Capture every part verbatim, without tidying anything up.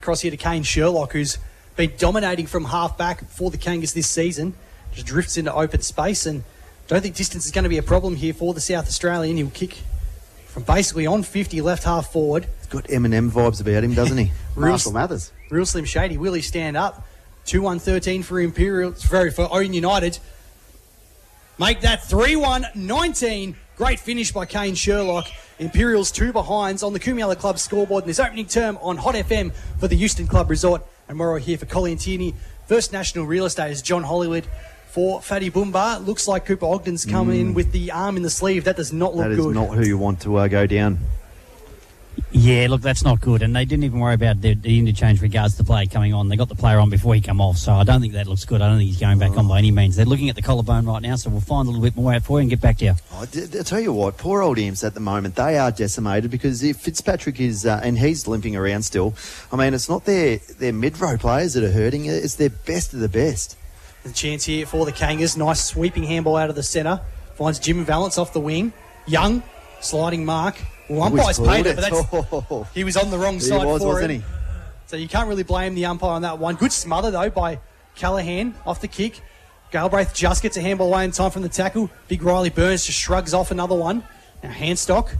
Across here to Kane Sherlock, who's been dominating from half-back for the Kangas this season. Just drifts into open space, and don't think distance is going to be a problem here for the South Australian. He'll kick from basically on fifty, left half forward. He's got Eminem vibes about him, doesn't he? Real, Marshall Mathers. Real Slim Shady. Will he stand up? two one thirteen for Imperial. It's very for Owen United. Make that three one nineteen. Great finish by Kane Sherlock. Imperials two behinds on the Kumiala Club scoreboard in this opening term on Hot F M for the Euston Club Resort. And Morrow here for Colin Tierney. First National Real Estate is John Hollywood for Fatty Boomba. Looks like Cooper Ogden's come mm. in with the arm in the sleeve. That does not look good. good. That is not who you want to uh, go down. Yeah, look, that's not good. And they didn't even worry about the, the interchange regards to the player coming on. They got the player on before he come off, so I don't think that looks good. I don't think he's going back oh. on by any means. They're looking at the collarbone right now, so we'll find a little bit more out for you and get back to you. Oh, I'll tell you what, poor old Imps at the moment, they are decimated because if Fitzpatrick is, uh, and he's limping around still, I mean, it's not their, their mid-row players that are hurting, it's their best of the best. The chance here for the Kangas. Nice sweeping handball out of the centre. Finds Jim Valance off the wing. Young, sliding mark. Well, umpire's paid it, but that's, oh. he was on the wrong side he was, for wasn't it. He? So you can't really blame the umpire on that one. Good smother, though, by Callaghan off the kick. Galbraith just gets a handball away in time from the tackle. Big Riley Burns just shrugs off another one. Now Handstock.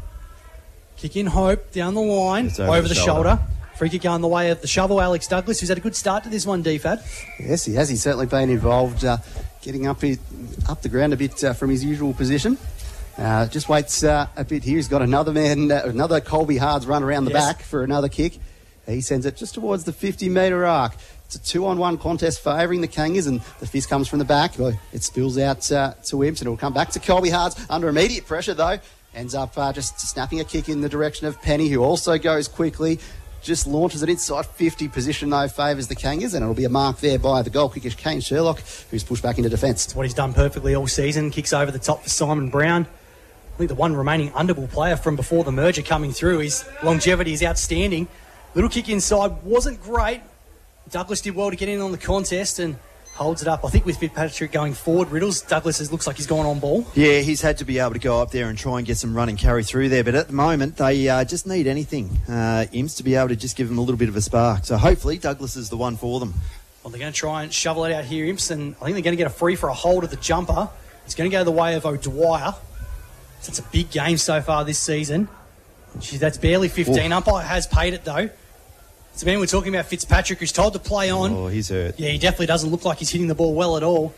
Kick in Hope down the line. It's over, over the, the shoulder. shoulder. Free kick going the way of the shovel, Alex Douglas, who's had a good start to this one, D F A D. Yes, he has. He's certainly been involved, uh, getting up, his, up the ground a bit uh, from his usual position. Uh, just waits uh, a bit here. He's got another man, uh, another Colby Hards run around the yes. back for another kick. He sends it just towards the fifty metre arc. It's a two-on-one contest favouring the Kangas, and the fist comes from the back. Well, it spills out uh, to Imps, and it'll come back to Colby Hards under immediate pressure, though. Ends up uh, just snapping a kick in the direction of Penny, who also goes quickly. Just launches it inside fifty position, though, favours the Kangas, and it'll be a mark there by the goal kicker, Kane Sherlock, who's pushed back into defence. It's what he's done perfectly all season. Kicks over the top for Simon Brown. I think the one remaining underball player from before the merger coming through. His longevity is outstanding. Little kick inside wasn't great. Douglas did well to get in on the contest and holds it up. I think with Fitzpatrick going forward, Riddles, Douglas is, looks like he's gone on ball. Yeah, he's had to be able to go up there and try and get some run and carry through there. But at the moment, they uh, just need anything, uh, Imps, to be able to just give them a little bit of a spark. So hopefully Douglas is the one for them. Well, they're going to try and shovel it out here, Imps, and I think they're going to get a free for a hold of the jumper. It's going to go the way of O'Dwyer. So it's a big game so far this season. Gee, that's barely fifteen. Ooh. Umpire has paid it, though. So, man, we're talking about Fitzpatrick, who's told to play on. Oh, he's hurt. Yeah, he definitely doesn't look like he's hitting the ball well at all.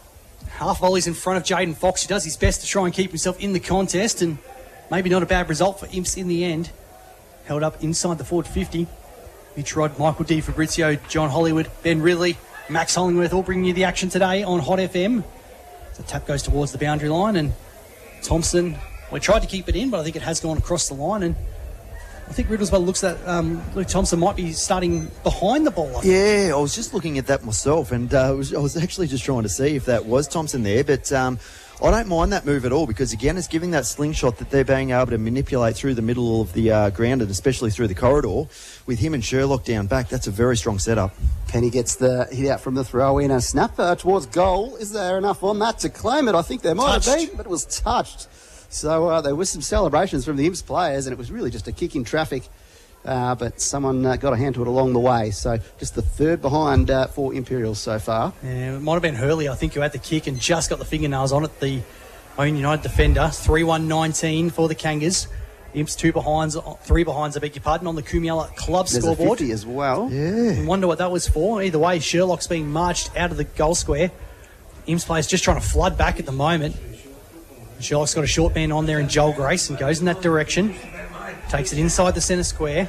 Half volleys in front of Jaden Fox, who does his best to try and keep himself in the contest, and maybe not a bad result for Imps in the end. Held up inside the forward fifty. Mitch Rod, Michael D. Fabrizio, John Hollywood, Ben Ridley, Max Hollingworth all bringing you the action today on Hot F M. The tap goes towards the boundary line, and Thompson, we tried to keep it in, but I think it has gone across the line, and I think Riddleswell looks at um, Luke Thompson might be starting behind the ball. I yeah, I was just looking at that myself, and uh, I, was, I was actually just trying to see if that was Thompson there, but um, I don't mind that move at all because, again, it's giving that slingshot that they're being able to manipulate through the middle of the uh, ground and especially through the corridor. With him and Sherlock down back, that's a very strong setup. Penny gets the hit out from the throw in, a snap uh, towards goal. Is there enough on that to claim it? I think there might touched. have been, but it was touched. So uh, there was some celebrations from the Imps players, and it was really just a kick in traffic. Uh, but someone uh, got a hand to it along the way. So just the third behind uh, for Imperials so far. Yeah, it might have been Hurley, I think, who had the kick and just got the fingernails on it. The Owen United defender, three one nineteen for the Kangas. Imps two behinds, three behinds, I beg your pardon, on the Kumiala Club There's scoreboard. There's a fifty as well. Yeah. I wonder what that was for. Either way, Sherlock's being marched out of the goal square. Imps players just trying to flood back at the moment. Sherlock's got a short man on there in Joel Grace and goes in that direction. Takes it inside the centre square.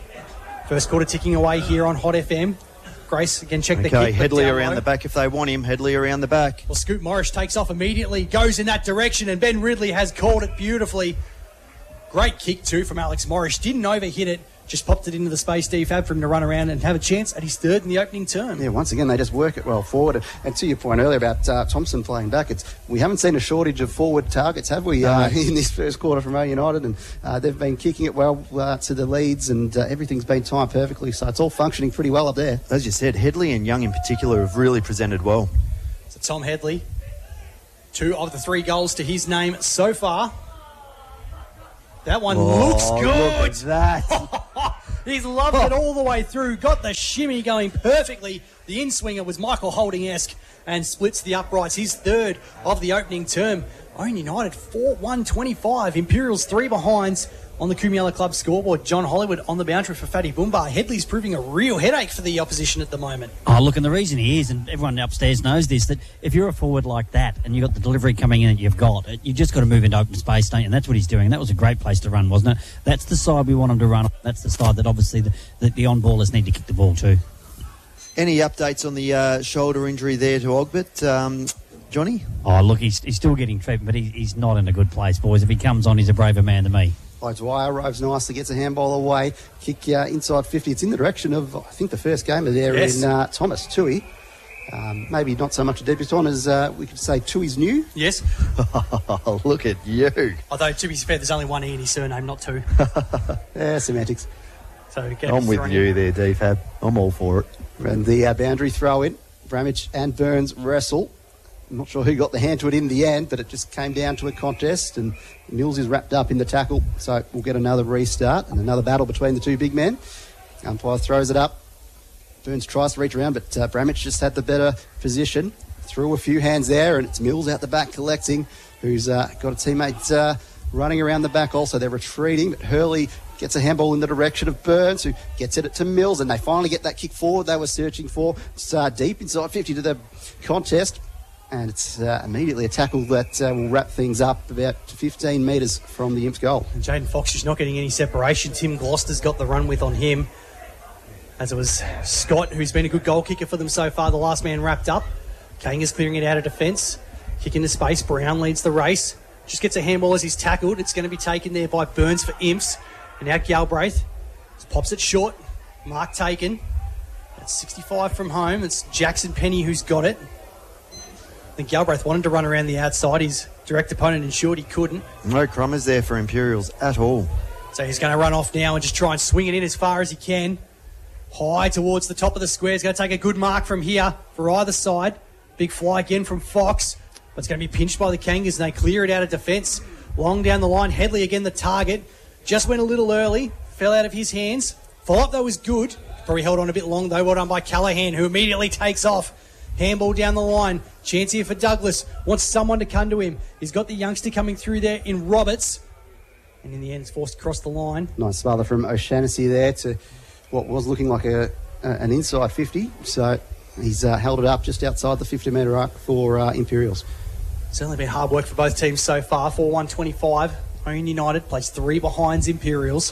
First quarter ticking away here on Hot F M. Grace, again, check the okay, kick. Headley around low. The back if they want him. Headley around the back. Well, Scoot Morris takes off immediately, goes in that direction, and Ben Ridley has called it beautifully. Great kick, too, from Alex Morris. Didn't overhit it. Just popped it into the space, D Fab, for him to run around and have a chance at his third in the opening term. Yeah, once again, they just work it well forward. And to your point earlier about uh, Thompson playing back, it's we haven't seen a shortage of forward targets, have we, uh, in this first quarter from Man United? And uh, they've been kicking it well uh, to the leads, and uh, everything's been timed perfectly. So it's all functioning pretty well up there. As you said, Headley and Young in particular have really presented well. So Tom Headley, two of the three goals to his name so far. That one oh, looks good. Look at that. He's loved it all the way through. Got the shimmy going perfectly. The in-swinger was Michael Holding-esque and splits the uprights. His third of the opening term. Owen United four one twenty-five. Imperials three behinds on the Kumiela Club scoreboard. John Hollywood on the boundary for Fatty Boomba. Headley's proving a real headache for the opposition at the moment. Oh, look, and the reason he is, and everyone upstairs knows this, that if you're a forward like that and you've got the delivery coming in that you've got, you've just got to move into open space, don't you? And that's what he's doing. That was a great place to run, wasn't it? That's the side we want him to run. That's the side that obviously the, the, the on-ballers need to kick the ball to. Any updates on the uh, shoulder injury there to Ogbert, um, Johnny? Oh, look, he's, he's still getting treatment, but he, he's not in a good place, boys. If he comes on, he's a braver man than me. Dwyer roves nicely, gets a handball away, kick uh, inside fifty. It's in the direction of, I think, the first gamer there yes. in uh, Thomas Tui. Um, maybe not so much a debutant as uh, we could say Tui's new. Yes. Oh, look at you. Although, to be fair, there's only one E in his surname, not two. Yeah, semantics. So I'm with you in. there, D-Fab. I'm all for it. And the uh, boundary throw in. Bramage and Burns wrestle. I'm not sure who got the hand to it in the end, but it just came down to a contest, and Mills is wrapped up in the tackle, so we'll get another restart and another battle between the two big men. Umpire throws it up. Burns tries to reach around, but uh, Bramage just had the better position. Threw a few hands there, and it's Mills out the back collecting, who's uh, got a teammate uh, running around the back also. They're retreating, but Hurley gets a handball in the direction of Burns, who gets it to Mills, and they finally get that kick forward they were searching for. It's uh, deep inside fifty to the contest. And it's uh, immediately a tackle that uh, will wrap things up about fifteen metres from the Imps goal. And Jaden Fox is not getting any separation. Tim Gloucester's got the run with on him. As it was Scott, who's been a good goal kicker for them so far, the last man wrapped up. Kanga's clearing it out of defence. Kick into space. Brown leads the race. Just gets a handball as he's tackled. It's going to be taken there by Burns for Imps. And now Galbraith just pops it short. Mark taken. That's sixty-five from home. It's Jackson Penny who's got it. I think Galbraith wanted to run around the outside. His direct opponent ensured he couldn't. No crummers there for Imperials at all. So he's going to run off now and just try and swing it in as far as he can. High towards the top of the square. He's going to take a good mark from here for either side. Big fly again from Fox. But it's going to be pinched by the Kangas and they clear it out of defence. Long down the line. Headley again the target. Just went a little early. Fell out of his hands. Follow-up though was good. Probably held on a bit long though. Well done by Callaghan, who immediately takes off. Handball down the line. Chance here for Douglas. Wants someone to come to him. He's got the youngster coming through there in Roberts. And in the end, it's forced to cross the line. Nice father from O'Shanassy there to what was looking like a, a an inside fifty. So he's uh, held it up just outside the fifty metre arc for uh, Imperials. Certainly been hard work for both teams so far. four one twenty-five. Owen United plays three behinds Imperials.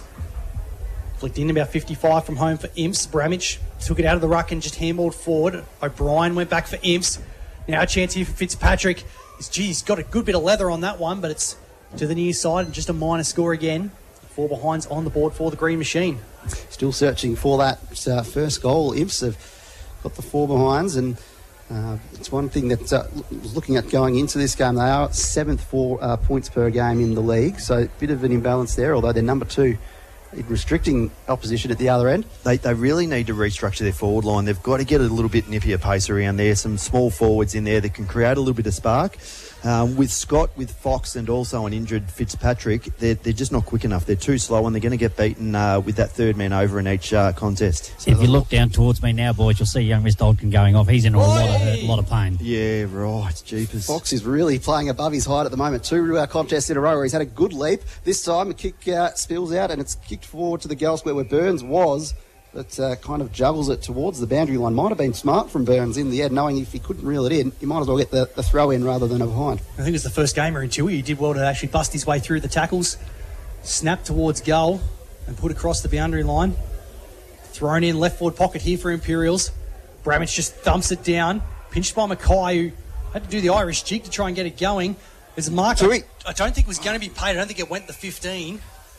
Flicked in about fifty-five from home for Imps. Bramage took it out of the ruck and just handballed forward. O'Brien went back for Imps. Now a chance here for Fitzpatrick. He's, gee, he's got a good bit of leather on that one, but it's to the near side and just a minor score again. Four behinds on the board for the Green Machine. Still searching for that uh, first goal. Imps have got the four behinds, and uh, it's one thing that uh, was looking at going into this game. They are seventh for uh, points per game in the league, so a bit of an imbalance there, although they're number two, restricting opposition at the other end. They, they really need to restructure their forward line. They've got to get a little bit nippier pace around there. Some small forwards in there that can create a little bit of spark. Um, with Scott, with Fox, and also an injured Fitzpatrick, they're, they're just not quick enough. They're too slow, and they're going to get beaten uh, with that third man over in each uh, contest. So if you look down towards me now, boys, you'll see young Miss Dalton going off. He's in a lot of hurt, a lot of pain. Yeah, right. Jeepers. Fox is really playing above his height at the moment. Two uh, contests in a row where he's had a good leap. This time a kick uh, spills out and it's kicked forward to the goal square where Burns was. That uh, kind of juggles it towards the boundary line. Might have been smart from Burns in the end, knowing if he couldn't reel it in, he might as well get the, the throw in rather than a behind. I think it was the first gamer in Tui. He did well to actually bust his way through the tackles, snap towards goal, and put across the boundary line. Thrown in left forward pocket here for Imperials. Bramage just thumps it down. Pinched by Mackay, who had to do the Irish jig to try and get it going. There's a mark. I, I don't think it was going to be paid. I don't think it went the fifteen.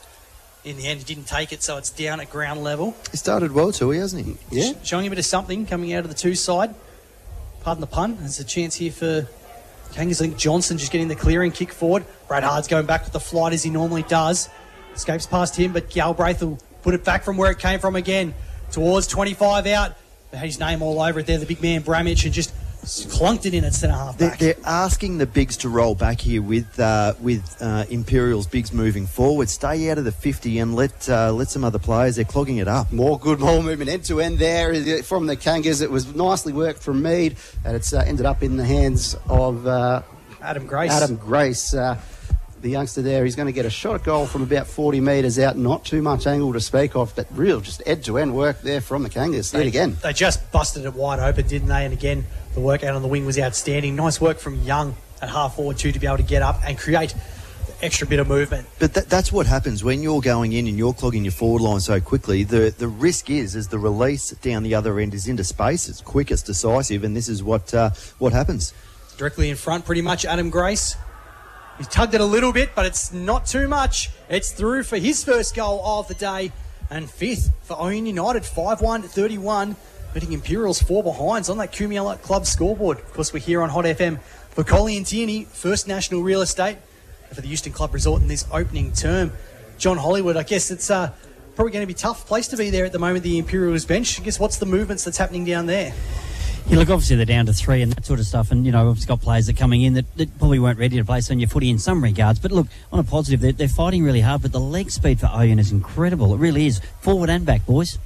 In the end, he didn't take it, so it's down at ground level. He started well too, hasn't he? Yeah. Showing a bit of something coming out of the two side. Pardon the pun. There's a chance here for Kangas. I think Johnson just getting the clearing kick forward. Brad Hard's going back with the flight as he normally does. Escapes past him, but Galbraith will put it back from where it came from again. Towards twenty-five out. They had his name all over it there, the big man Bramage, and just clunked it in at centre half They're, back. they're asking the bigs to roll back here with uh, with uh, Imperial's bigs moving forward. Stay out of the fifty and let uh, let some other players. They're clogging it up. More good ball movement end to end there from the Kangas. It was nicely worked from Mead, and it's uh, ended up in the hands of uh, Adam Grace. Adam Grace. Uh, The youngster there, he's going to get a shot at goal from about forty metres out. Not too much angle to speak of, but real just end-to-end work there from the Kangas. Yet again. They just busted it wide open, didn't they? And again, the work out on the wing was outstanding. Nice work from Young at half forward too to be able to get up and create the extra bit of movement. But that, that's what happens when you're going in and you're clogging your forward line so quickly. The the risk is, as the release down the other end is into space, it's quick, it's decisive, and this is what uh, what happens. Directly in front, pretty much, Adam Grace. He tugged it a little bit, but it's not too much. It's through for his first goal of the day. And fifth for Owen United, five one thirty-one, beating Imperials four behinds on that Kumiela Club scoreboard. Of course, we're here on Hot F M for Collie and Tierney, First National Real Estate, for the Euston Club Resort in this opening term. John Hollywood, I guess it's uh, probably going to be a tough place to be there at the moment, the Imperials bench. I guess what's the movements that's happening down there? Yeah, look, obviously they're down to three and that sort of stuff, and, you know, obviously got players that are coming in that, that probably weren't ready to play on your footy in some regards. But look, on a positive, they're, they're fighting really hard, but the leg speed for Owen is incredible. It really is. Forward and back, boys.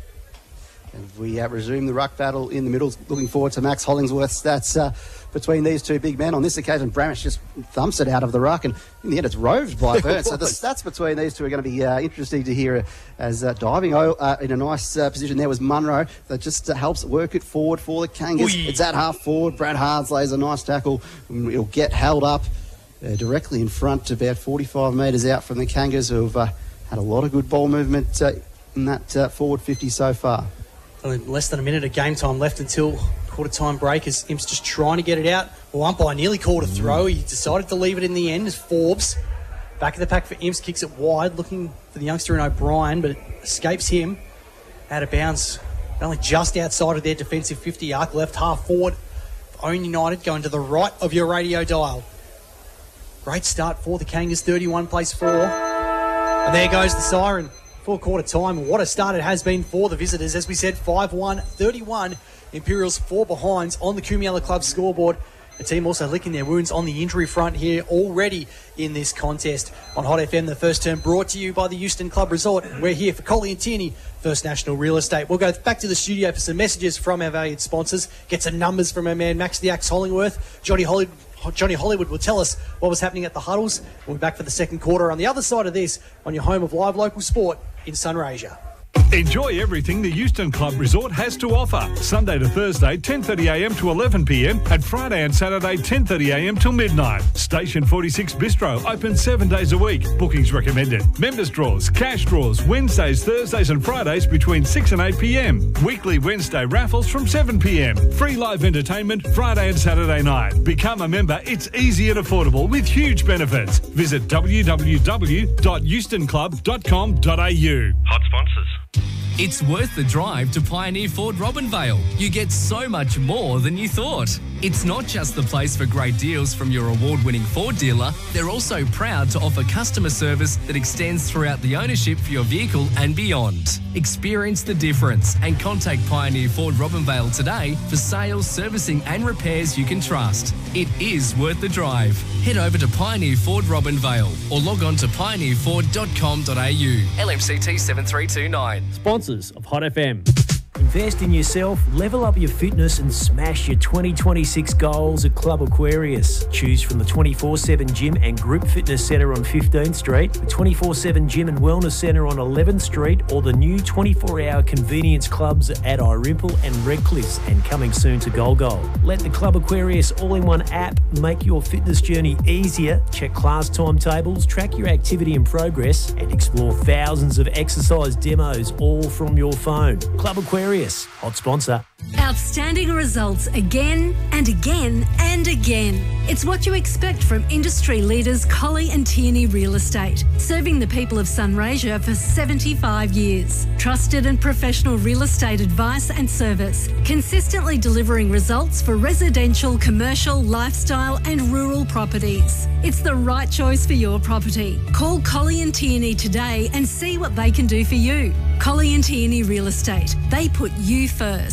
And we uh, resume the ruck battle in the middle, looking forward to Max Hollingsworth's stats uh, between these two big men. On this occasion, Bramish just thumps it out of the ruck, and in the end it's roved by Burns. So the stats between these two are going to be uh, interesting to hear, as uh, diving oh, uh, in a nice uh, position there was Munro. That just uh, helps work it forward for the Kangas. Oy. It's at half forward. Brad Hards lays a nice tackle. It'll get held up uh, directly in front, about forty-five metres out from the Kangas, who have uh, had a lot of good ball movement uh, in that uh, forward fifty so far. Only less than a minute of game time left until quarter time break, as Imps just trying to get it out. Well, umpire nearly called a throw. He decided to leave it in the end as Forbes, back of the pack for Imps, kicks it wide, looking for the youngster in O'Brien, but it escapes him. Out of bounds, only just outside of their defensive fifty arc, left half forward. Owen United going to the right of your radio dial. Great start for the Kangas, thirty-one plays four. And there goes the siren. Full quarter time. What a start it has been for the visitors. As we said, five one thirty-one. Imperials four behinds on the Kumiela Club scoreboard. The team also licking their wounds on the injury front here already in this contest. On Hot F M, the first term brought to you by the Euston Club Resort. We're here for Collie and Tierney, First National Real Estate. We'll go back to the studio for some messages from our valued sponsors, get some numbers from our man Max the Axe Hollingworth. Johnny Hollywood, Johnny Hollywood will tell us what was happening at the huddles. We'll be back for the second quarter on the other side of this on your home of live local sport in Sunraysia. Enjoy everything the Euston Club Resort has to offer. Sunday to Thursday, ten thirty a m to eleven p m, and Friday and Saturday, ten thirty a m till midnight. Station forty-six Bistro, open seven days a week. Bookings recommended. Members draws, cash draws, Wednesdays, Thursdays and Fridays between six and eight p m. Weekly Wednesday raffles from seven p m. Free live entertainment Friday and Saturday night. Become a member. It's easy and affordable with huge benefits. Visit w w w dot euston club dot com dot a u. Hot sponsors. It's worth the drive to Pioneer Ford Robinvale. You get so much more than you thought. It's not just the place for great deals from your award-winning Ford dealer. They're also proud to offer customer service that extends throughout the ownership for your vehicle and beyond. Experience the difference and contact Pioneer Ford Robinvale today for sales, servicing and repairs you can trust. It is worth the drive. Head over to Pioneer Ford Robinvale or log on to pioneer ford dot com dot a u. L M C T seven three two nine. Sponsors of Hot F M. Invest in yourself, level up your fitness and smash your twenty twenty-six goals at Club Aquarius. Choose from the twenty-four seven Gym and Group Fitness Centre on fifteenth Street, the twenty-four seven Gym and Wellness Centre on eleventh Street, or the new twenty-four hour convenience clubs at Irimple and Redcliffs, and coming soon to Golgol. Let the Club Aquarius all-in-one app make your fitness journey easier. Check class timetables, track your activity and progress, and explore thousands of exercise demos all from your phone. Club Aquarius, hot sponsor. Outstanding results again and again and again. It's what you expect from industry leaders Collie and Tierney Real Estate, serving the people of Sunraysia for seventy-five years. Trusted and professional real estate advice and service, consistently delivering results for residential, commercial, lifestyle and rural properties. It's the right choice for your property. Call Collie and Tierney today and see what they can do for you. Collie and Tierney Real Estate. They put you first.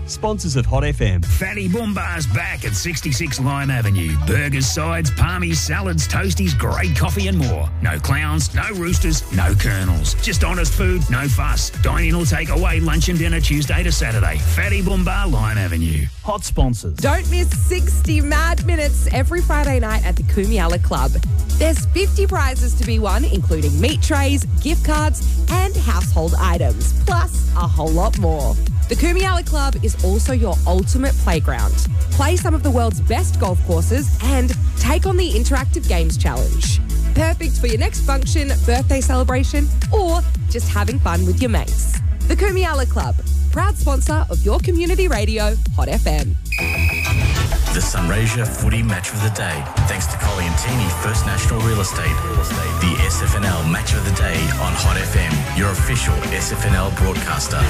sponsors of Hot F M. Fatty Boombar's back at sixty-six Lime Avenue. Burgers, sides, palmies, salads, toasties, great coffee and more. No clowns, no roosters, no colonels. Just honest food, no fuss. Dine in or take away lunch and dinner Tuesday to Saturday. Fatty Boombar, Lime Avenue. Hot sponsors. Don't miss sixty mad minutes every Friday night at the Kumiala Club. There's fifty prizes to be won, including meat trays, gift cards, and household items, plus a whole lot more. The Kumiala Club is also your ultimate playground. Play some of the world's best golf courses and take on the Interactive Games Challenge. Perfect for your next function, birthday celebration, or just having fun with your mates. The Kumiala Club, proud sponsor of your community radio, Hot F M. The Sunraysia Footy Match of the Day, thanks to Colliantini First National Real Estate. The S F N L Match of the Day on Hot F M, your official S F N L broadcaster.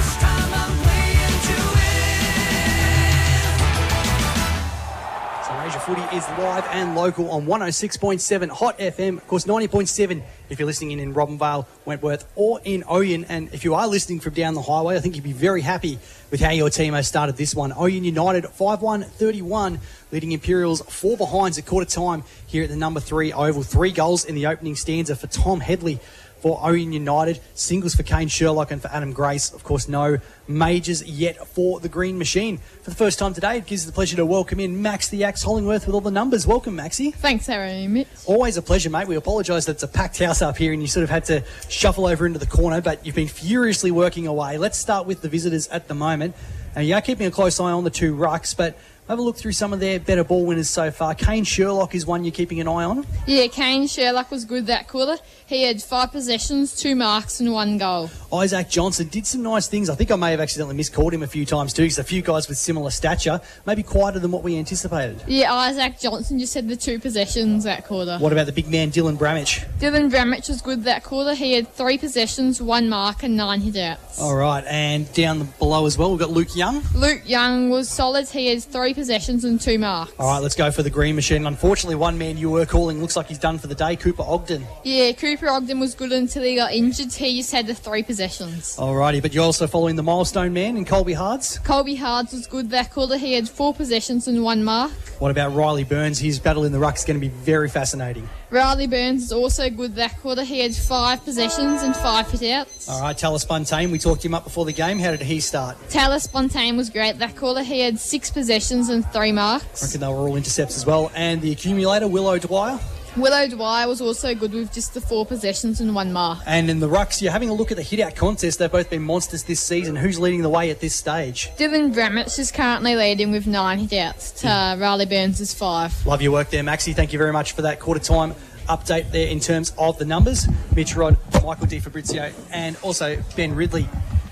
Sunraysia Footy is live and local on one oh six point seven Hot F M, of course ninety point seven if you're listening in in Robinvale, Wentworth or in Oyen. And if you are listening from down the highway, I think you'd be very happy with how your team has started this one. Oyen United five one thirty-one, leading Imperials four behinds at quarter time here at the number three oval. Three goals in the opening stanza for Tom Headley for Oyen United, singles for Kane Sherlock and for Adam Grace. Of course, no majors yet for the Green Machine. For the first time today, it gives us the pleasure to welcome in Max the Axe Hollingworth with all the numbers. Welcome, Maxie. Thanks, Aaron. Mitch. Always a pleasure, mate. We apologise that it's a packed house up here and you sort of had to shuffle over into the corner, but you've been furiously working away. Let's start with the visitors at the moment. And you are keeping a close eye on the two rucks, but have a look through some of their better ball winners so far. Kane Sherlock is one you're keeping an eye on. Yeah, Kane Sherlock was good that quarter. He had five possessions, two marks and one goal. Isaac Johnson did some nice things. I think I may have accidentally miscalled him a few times too, because a few guys with similar stature, maybe quieter than what we anticipated. Yeah, Isaac Johnson just had the two possessions that quarter. What about the big man Dylan Bramich? Dylan Bramich was good that quarter. He had three possessions, one mark and nine hit-outs. All right, and down below as well, we've got Luke Young. Luke Young was solid. He had three possessions and two marks. All right, let's go for the Green Machine. Unfortunately, one man you were calling looks like he's done for the day, Cooper Ogden. Yeah, Cooper Ogden was good until he got injured. He just had the three possessions. All righty, but you're also following the milestone man in Colby Hards. Colby Hards was good that quarter. He had four possessions and one mark. What about Riley Burns? His battle in the ruck is going to be very fascinating. Riley Burns is also good that quarter. He had five possessions and five hit-outs. All right, Talis Buntain, we talked him up before the game. How did he start? Talis Buntain was great that quarter. He had six possessions and three marks. I reckon they were all intercepts as well. And the accumulator, Willow Dwyer? Willow Dwyer was also good with just the four possessions and one mark. And in the rucks, you're having a look at the hit-out contest. They've both been monsters this season. Who's leading the way at this stage? Dylan Bramich is currently leading with nine hit-outs to uh, Riley Burns' five. Love your work there, Maxie. Thank you very much for that quarter-time update there in terms of the numbers. Mitch Rod, Michael Di Fabrizio, and also Ben Ridley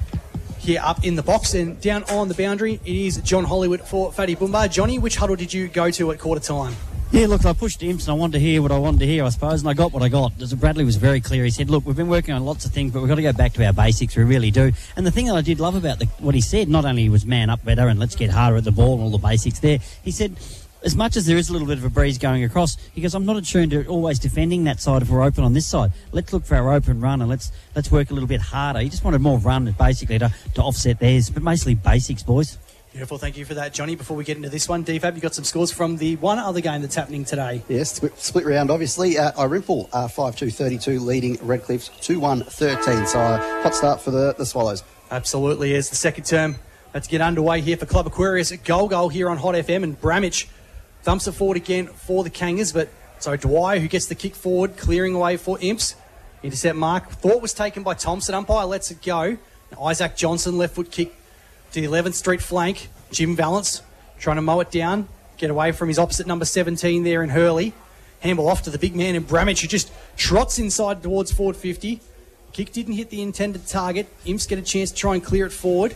here up in the box. And down on the boundary, it is John Hollywood for Fatty Boombar. Johnny, which huddle did you go to at quarter time? Yeah, look, I pushed Imps and I wanted to hear what I wanted to hear, I suppose, and I got what I got. Bradley was very clear. He said, look, we've been working on lots of things, but we've got to go back to our basics. We really do. And the thing that I did love about the, what he said, not only was man up better and let's get harder at the ball and all the basics there, he said, as much as there is a little bit of a breeze going across, he goes, I'm not attuned to always defending that side if we're open on this side. Let's look for our open run and let's let's work a little bit harder. He just wanted more run, basically, to, to offset theirs, but mostly basics, boys. Beautiful, thank you for that, Johnny. Before we get into this one, D Fab, you got some scores from the one other game that's happening today. Yes, split, split round, obviously. Uh, Irimple, uh, five two thirty-two, leading Redcliffs two one thirteen. So a uh, hot start for the, the Swallows. Absolutely, as the second term about to get underway here for Club Aquarius. Goal goal here on Hot F M, and Bramich thumps it forward again for the Kangas, but so Dwyer, who gets the kick forward, clearing away for Imps. Intercept mark. Thought was taken by Thompson. Umpire lets it go. Now Isaac Johnson, left foot kick to the eleventh Street flank. Jim Valance trying to mow it down, get away from his opposite number seventeen there in Hurley. Handball off to the big man in Bramich, who just trots inside towards forward fifty. Kick didn't hit the intended target. Imps get a chance to try and clear it forward.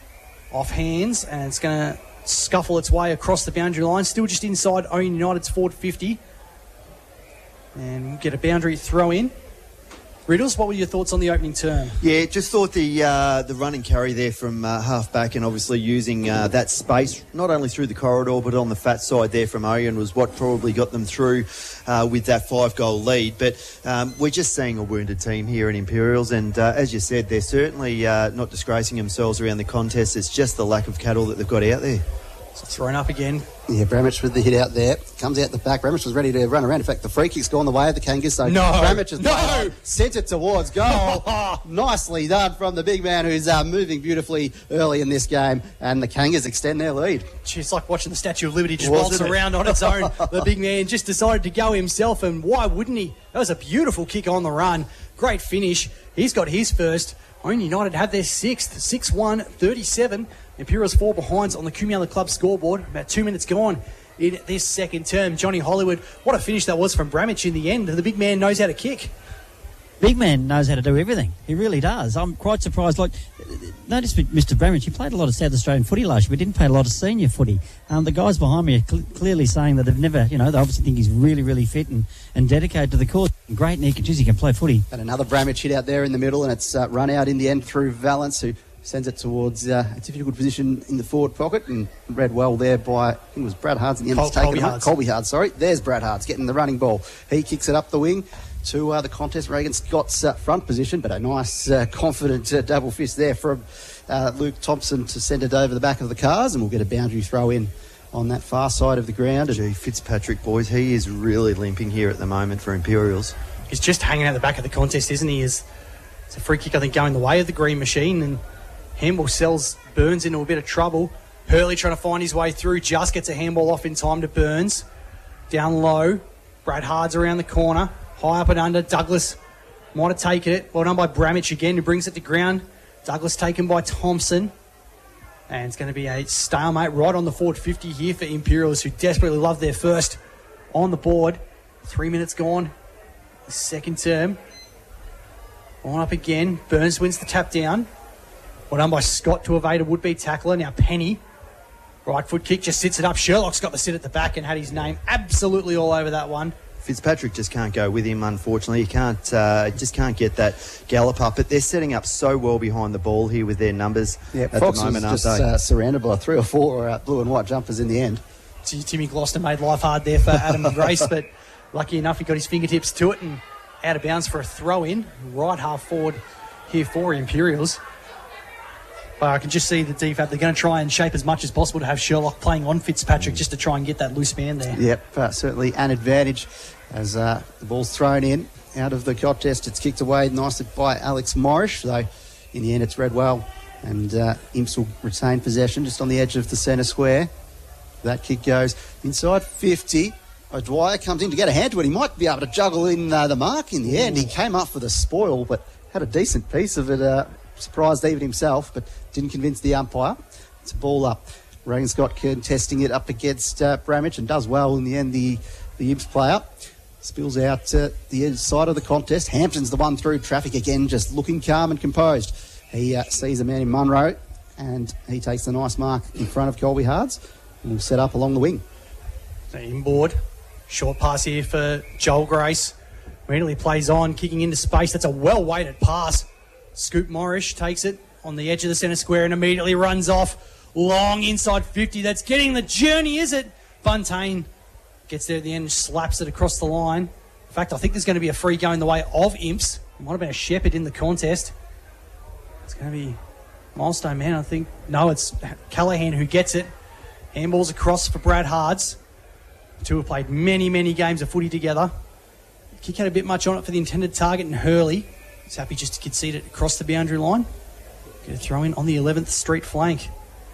Off hands, and it's going to scuffle its way across the boundary line. Still just inside Owen United's forward fifty. And we'll get a boundary throw in. Riddles, what were your thoughts on the opening term? Yeah, just thought the uh, the run and carry there from uh, half back, and obviously using uh, that space not only through the corridor but on the fat side there from Oyen was what probably got them through uh, with that five goal lead. But um, we're just seeing a wounded team here in Imperials, and uh, as you said, they're certainly uh, not disgracing themselves around the contest. It's just the lack of cattle that they've got out there. So thrown up again. Yeah, Bramich with the hit out there. Comes out the back. Bramich was ready to run around. In fact, the free kick's gone the way of the Kangas. So No. Bramich has No. sent it towards goal. Nicely done from the big man who's uh, moving beautifully early in this game. And the Kangas extend their lead. Gee, it's like watching the Statue of Liberty just Wasn't waltz it? around on its own. The big man just decided to go himself, and why wouldn't he? That was a beautiful kick on the run. Great finish. He's got his first. Owen United had their sixth. six one thirty-seven. Imperials four behinds on the Kumiala Club scoreboard. About two minutes gone in this second term. Johnny Hollywood, what a finish that was from Bramich in the end. The big man knows how to kick. Big man knows how to do everything. He really does. I'm quite surprised. Like, notice with Mister Bramich, he played a lot of South Australian footy last year, but didn't play a lot of senior footy. Um, the guys behind me are cl- clearly saying that they've never, you know, they obviously think he's really, really fit and, and dedicated to the cause. Great, and he can, he can play footy. And another Bramich hit out there in the middle, and it's uh, run out in the end through Valence, who sends it towards uh, a difficult position in the forward pocket, and read well there by, I think it was Brad Hards in the end. Col- Taken Colby away. Hards. Colby Hards, sorry. There's Brad Hards getting the running ball. He kicks it up the wing to uh, the contest. Reagan Scott's uh, front position, but a nice, uh, confident uh, double fist there from uh, Luke Thompson to send it over the back of the cars, and we'll get a boundary throw in on that far side of the ground. Gee, Fitzpatrick, boys, he is really limping here at the moment for Imperials. He's just hanging out the back of the contest, isn't he? It's a free kick, I think, going the way of the green machine, and handball sells Burns into a bit of trouble. Hurley trying to find his way through, just gets a handball off in time to Burns. Down low, Brad Hards around the corner, high up and under. Douglas might have taken it. Well done by Bramich again, who brings it to ground. Douglas taken by Thompson. And it's going to be a stalemate right on the forward fifty here for Imperials, who desperately love their first on the board. Three minutes gone. The second term. On up again. Burns wins the tap down. Well done by Scott to evade a would-be tackler. Now Penny. Right foot kick, just sits it up. Sherlock's got the sit at the back and had his name absolutely all over that one. Fitzpatrick just can't go with him, unfortunately. He can't, uh, just can't get that gallop up. But they're setting up so well behind the ball here with their numbers Yeah, at Fox the moment, was aren't just they? uh, surrounded by three or four uh, blue and white jumpers in the end. T- Timmy Gloucester made life hard there for Adam Grace, but lucky enough he got his fingertips to it and out of bounds for a throw-in. Right half forward here for Imperials. But I can just see the D F A B, they're going to try and shape as much as possible to have Sherlock playing on Fitzpatrick just to try and get that loose man there. Yep, uh, certainly an advantage as uh, the ball's thrown in out of the contest. It's kicked away nicely by Alex Morris, though in the end it's read well. And uh, Imps will retain possession just on the edge of the centre square. That kick goes inside fifty. O'Dwyer comes in to get a hand to it. He might be able to juggle in uh, the mark in the end. He came up for the spoil, but had a decent piece of it. Uh, surprised even himself, but didn't convince the umpire. It's a ball up. Reagan Scott contesting it up against uh, Bramich and does well in the end. The the Imps player spills out uh, the edge side of the contest. Hampton's the one through traffic again, just looking calm and composed. He uh, sees a man in Munro and he takes the nice mark in front of Colby Hards and will set up along the wing. So inboard. Short pass here for Joel Grace. Immediately plays on, kicking into space. That's a well-weighted pass. Scoop Morris takes it on the edge of the centre square and immediately runs off. Long inside fifty. That's getting the journey, is it? Buntain gets there at the end, slaps it across the line. In fact, I think there's going to be a free going the way of Imps. It might have been a Shepherd in the contest. It's going to be Milestone Man, I think. No, it's Callahan who gets it. Handballs across for Brad Hards. The two have played many, many games of footy together. Kick had a bit much on it for the intended target, and Hurley is happy just to concede it across the boundary line. Get a throw in on the eleventh Street flank.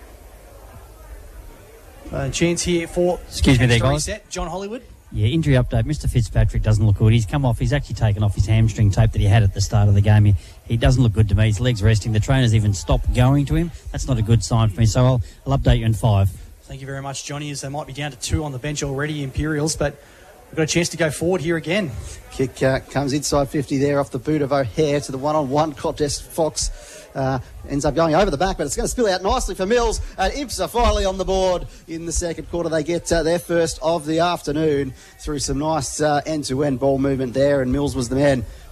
Uh, chance here for Excuse me there, hamstring guys. set. John Hollywood. Yeah, injury update. Mister Fitzpatrick doesn't look good. He's come off. He's actually taken off his hamstring tape that he had at the start of the game. He, he doesn't look good to me. His leg's resting. The trainer's even stopped going to him. That's not a good sign for me. So I'll, I'll update you in five. Thank you very much, Johnny, as they might be down to two on the bench already, Imperials, but we've got a chance to go forward here again. Kick uh, comes inside fifty there off the boot of O'Hare to the one-on-one contest. Fox uh, ends up going over the back, but it's going to spill out nicely for Mills. And Imps are finally on the board in the second quarter. They get uh, their first of the afternoon through some nice uh, end-to-end ball movement there, and Mills was the man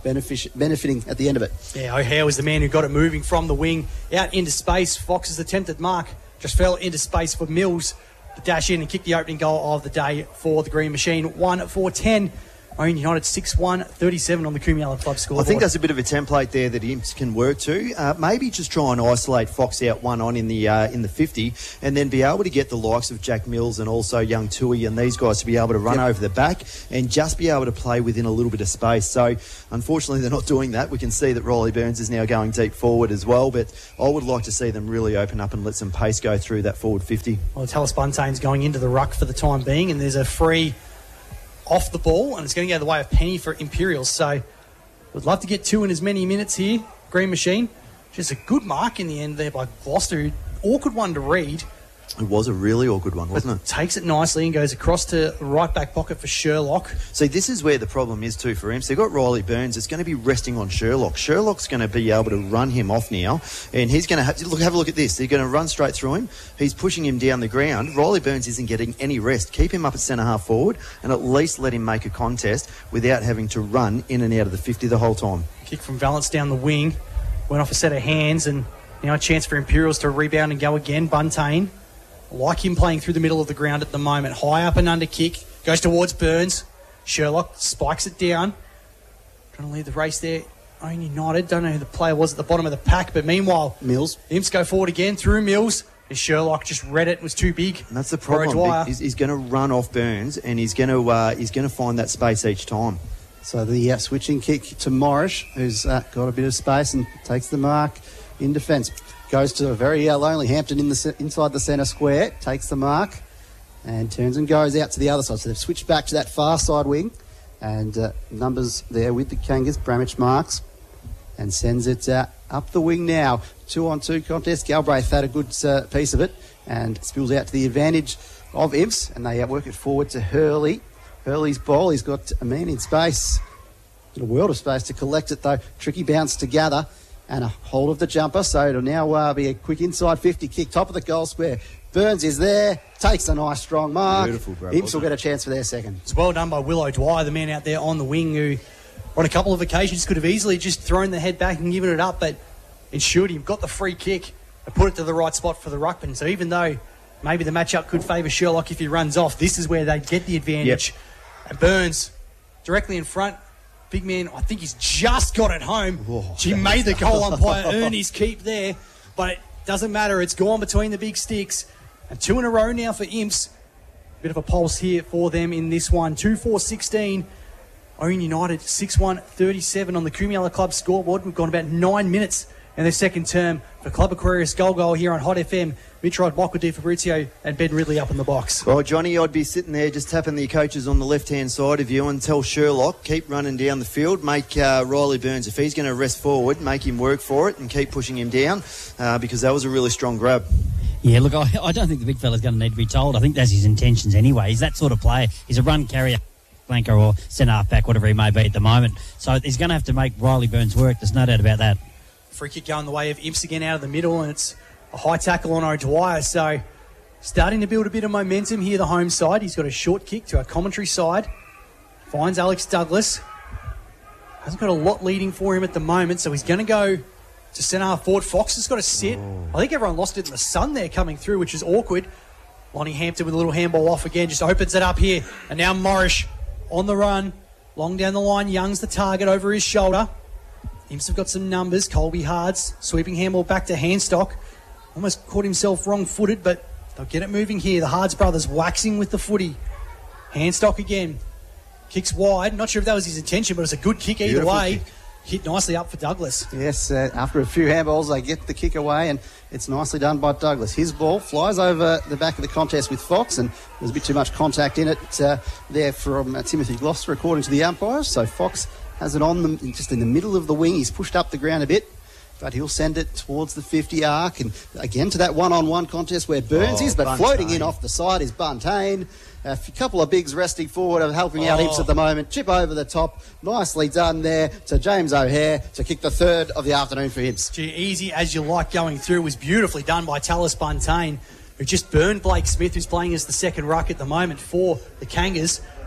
benefic- benefiting at the end of it. Yeah, O'Hare was the man who got it moving from the wing out into space. Fox's attempted mark just fell into space for Mills to dash in and kick the opening goal of the day for the Green Machine. one four ten. Owen United six one thirty-seven on the Kumiala Club scoreboard. I think that's a bit of a template there that Imps can work to. Uh, maybe just try and isolate Fox out one on in the uh, in the fifty, and then be able to get the likes of Jack Mills and also young Tui and these guys to be able to run yep. over the back and just be able to play within a little bit of space. So unfortunately they're not doing that. We can see that Riley Burns is now going deep forward as well, but I would like to see them really open up and let some pace go through that forward fifty. Well, Tallis Buntaine's going into the ruck for the time being, and there's a free off the ball, and it's going to go the way of Penny for Imperials. So we'd love to get two in as many minutes here. Green Machine, just a good mark in the end there by Gloucester. Awkward one to read. It was a really awkward one, wasn't but it? Takes it nicely and goes across to right back pocket for Sherlock. See, this is where the problem is too for him. So they've got Riley Burns. It's going to be resting on Sherlock. Sherlock's going to be able to run him off now, and he's going to have, look, have a look at this. They're going to run straight through him. He's pushing him down the ground. Riley Burns isn't getting any rest. Keep him up at centre half forward and at least let him make a contest without having to run in and out of the fifty the whole time. Kick from Valance down the wing. Went off a set of hands, and now a chance for Imperials to rebound and go again. Buntain. Like him playing through the middle of the ground at the moment. High up and under kick. Goes towards Burns. Sherlock spikes it down. Trying to lead the race there. Owen United. Don't know who the player was at the bottom of the pack, but meanwhile, Mills. Imps go forward again through Mills. And Sherlock just read it. It was too big. And that's the problem. He's, he's going to run off Burns, and he's going to uh, he's going to find that space each time. So the uh, switching kick to Morris, who's uh, got a bit of space and takes the mark in defence. Goes to a very uh, lonely Hampton in the inside the centre square, takes the mark, and turns and goes out to the other side. So they've switched back to that far side wing, and uh, numbers there with the Kangas. Bramich marks and sends it uh, up the wing now. Two on two contest. Galbraith had a good uh, piece of it and spills out to the advantage of Imps, and they uh, work it forward to Hurley. Hurley's ball. He's got a man in space, in a world of space to collect it though. Tricky bounce to gather. And a hold of the jumper, so it'll now uh, be a quick inside fifty kick, top of the goal square. Burns is there, takes a nice strong mark. Beautiful grab. Imps will get a chance for their second. It's well done by Willow Dwyer, the man out there on the wing, who on a couple of occasions could have easily just thrown the head back and given it up, but ensured he got the free kick and put it to the right spot for the ruckman. So even though maybe the matchup could favour Sherlock if he runs off, this is where they get the advantage. Yep. And Burns directly in front. Big man, I think he's just got it home. Oh, he made the goal umpire earn his keep there, but it doesn't matter. It's gone between the big sticks. And two in a row now for Imps. Bit of a pulse here for them in this one. two four sixteen. Owen United six one thirty-seven on the Kumiala Club scoreboard. We've gone about nine minutes in their second term for Club Aquarius Goal Goal here on Hot F M. Mitch Rod, Michael Di Fabrizio and Ben Ridley up in the box. Well, Johnny, I'd be sitting there just tapping the coaches on the left-hand side of you and tell Sherlock, keep running down the field, make uh, Riley Burns, if he's going to rest forward, make him work for it and keep pushing him down uh, because that was a really strong grab. Yeah, look, I, I don't think the big fella's going to need to be told. I think that's his intentions anyway. He's that sort of player. He's a run carrier, flanker or centre half back, whatever he may be at the moment. So he's going to have to make Riley Burns work. There's no doubt about that. Free kick going the way of Imps again out of the middle, and it's a high tackle on O'Dwyer. So starting to build a bit of momentum here, the home side. He's got a short kick to our commentary side. Finds Alex Douglas. Hasn't got a lot leading for him at the moment, so he's going to go to centre half forward. Fox has got to sit. Oh. I think everyone lost it in the sun there coming through, which is awkward. Lonnie Hampton with a little handball off again, just opens it up here. And now Morris on the run. Long down the line, Young's the target over his shoulder. Imps have got some numbers. Colby Hards sweeping handball back to Handstock. Almost caught himself wrong-footed, but they'll get it moving here. The Hards brothers waxing with the footy. Handstock again. Kicks wide. Not sure if that was his intention, but it's a good kick either Beautiful way. Kick. Hit nicely up for Douglas. Yes, uh, after a few handballs, they get the kick away, and it's nicely done by Douglas. His ball flies over the back of the contest with Fox, and there's a bit too much contact in it uh, there from uh, Timothy Gloucester, according to the umpires. So Fox has it on them just in the middle of the wing. He's pushed up the ground a bit, but he'll send it towards the fifty arc, and again to that one-on-one contest where Burns oh, is, but Buntain. Floating in off the side is Buntain. A couple of bigs resting forward of helping out oh. Imps at the moment. Chip over the top. Nicely done there to James O'Hare to kick the third of the afternoon for Imps. Gee, easy as you like going through. Was beautifully done by Tallis Buntain, who just burned Blake Smith, who's playing as the second ruck at the moment for the Kangas.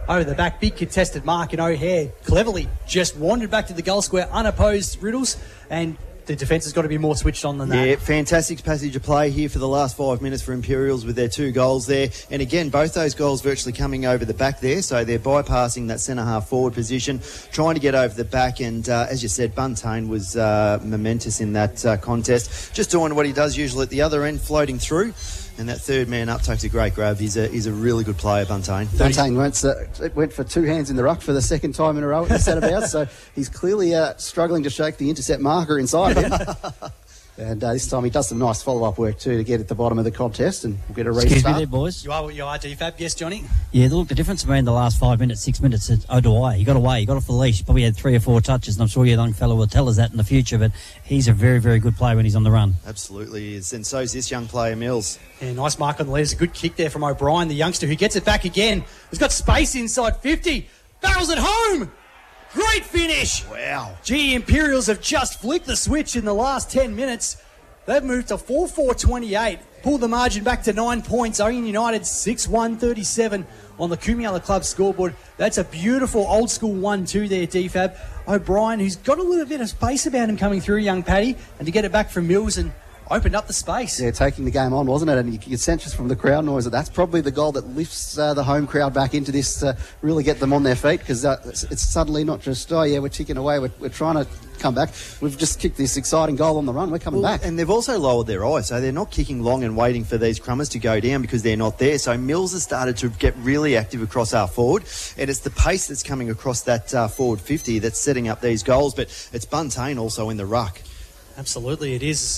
over the back. Big contested mark, and O'Hare cleverly just wandered back to the goal square, unopposed Riddles, and the defence has got to be more switched on than that. Yeah, fantastic passage of play here for the last five minutes for Imperials with their two goals there. And again, both those goals virtually coming over the back there. So they're bypassing that centre-half forward position, trying to get over the back. And uh, as you said, Buntain was uh, momentous in that uh, contest. Just doing what he does usually at the other end, floating through. And that third man up takes a great grab. He's a, he's a really good player, Buntain. Buntain went, uh, went for two hands in the ruck for the second time in a row at the centre-bout, so he's clearly uh, struggling to shake the intercept marker inside of him. And uh, this time he does some nice follow-up work too to get at the bottom of the contest, and we'll get a restart. Excuse me there, boys. You are what you are, D Fab. Yes, Johnny? Yeah, look, the difference between the last five minutes, six minutes, it's O'Dwyer. He got away, he got off the leash. He probably had three or four touches, and I'm sure your young fellow will tell us that in the future, but he's a very, very good player when he's on the run. Absolutely is, and so is this young player, Mills. Yeah, nice mark on the leaders. A good kick there from O'Brien, the youngster who gets it back again. He's got space inside fifty. Barrels it home. Great finish. Wow. Gee, Imperials have just flicked the switch in the last ten minutes. They've moved to four four twenty-eight, pulled the margin back to nine points. Oregon United six one thirty-seven on the Kumiala Club scoreboard. That's a beautiful old school one two there, D Fab. O'Brien, who's got a little bit of space about him coming through, young Paddy, and to get it back from Mills and opened up the space. Yeah, taking the game on, wasn't it? And you could sense just from the crowd noise that that's probably the goal that lifts uh, the home crowd back into this to really get them on their feet, because uh, it's, it's suddenly not just, oh, yeah, we're ticking away, we're, we're trying to come back. We've just kicked this exciting goal on the run. We're coming well, back. And they've also lowered their eyes, so they're not kicking long and waiting for these crummers to go down because they're not there. So Mills has started to get really active across our forward, and it's the pace that's coming across that uh, forward fifty that's setting up these goals, but it's Buntain also in the ruck. Absolutely, it is.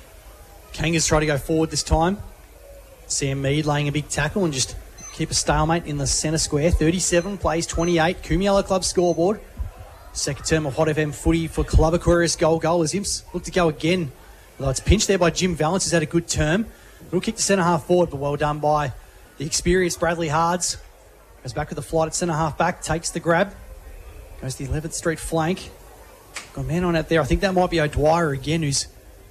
Kangas try to go forward this time. Sam Mead laying a big tackle and just keep a stalemate in the centre square. thirty-seven plays twenty-eight. Kumiala Club scoreboard. Second term of Hot F M footy for Club Aquarius goal goal as Imps look to go again. Although it's pinched there by Jim Valance, who's had a good term. We'll kick the centre half forward, but well done by the experienced Bradley Hards. Goes back with the flight at centre half back, takes the grab. Goes to the eleventh Street flank. Got a man on out there. I think that might be O'Dwyer again, who's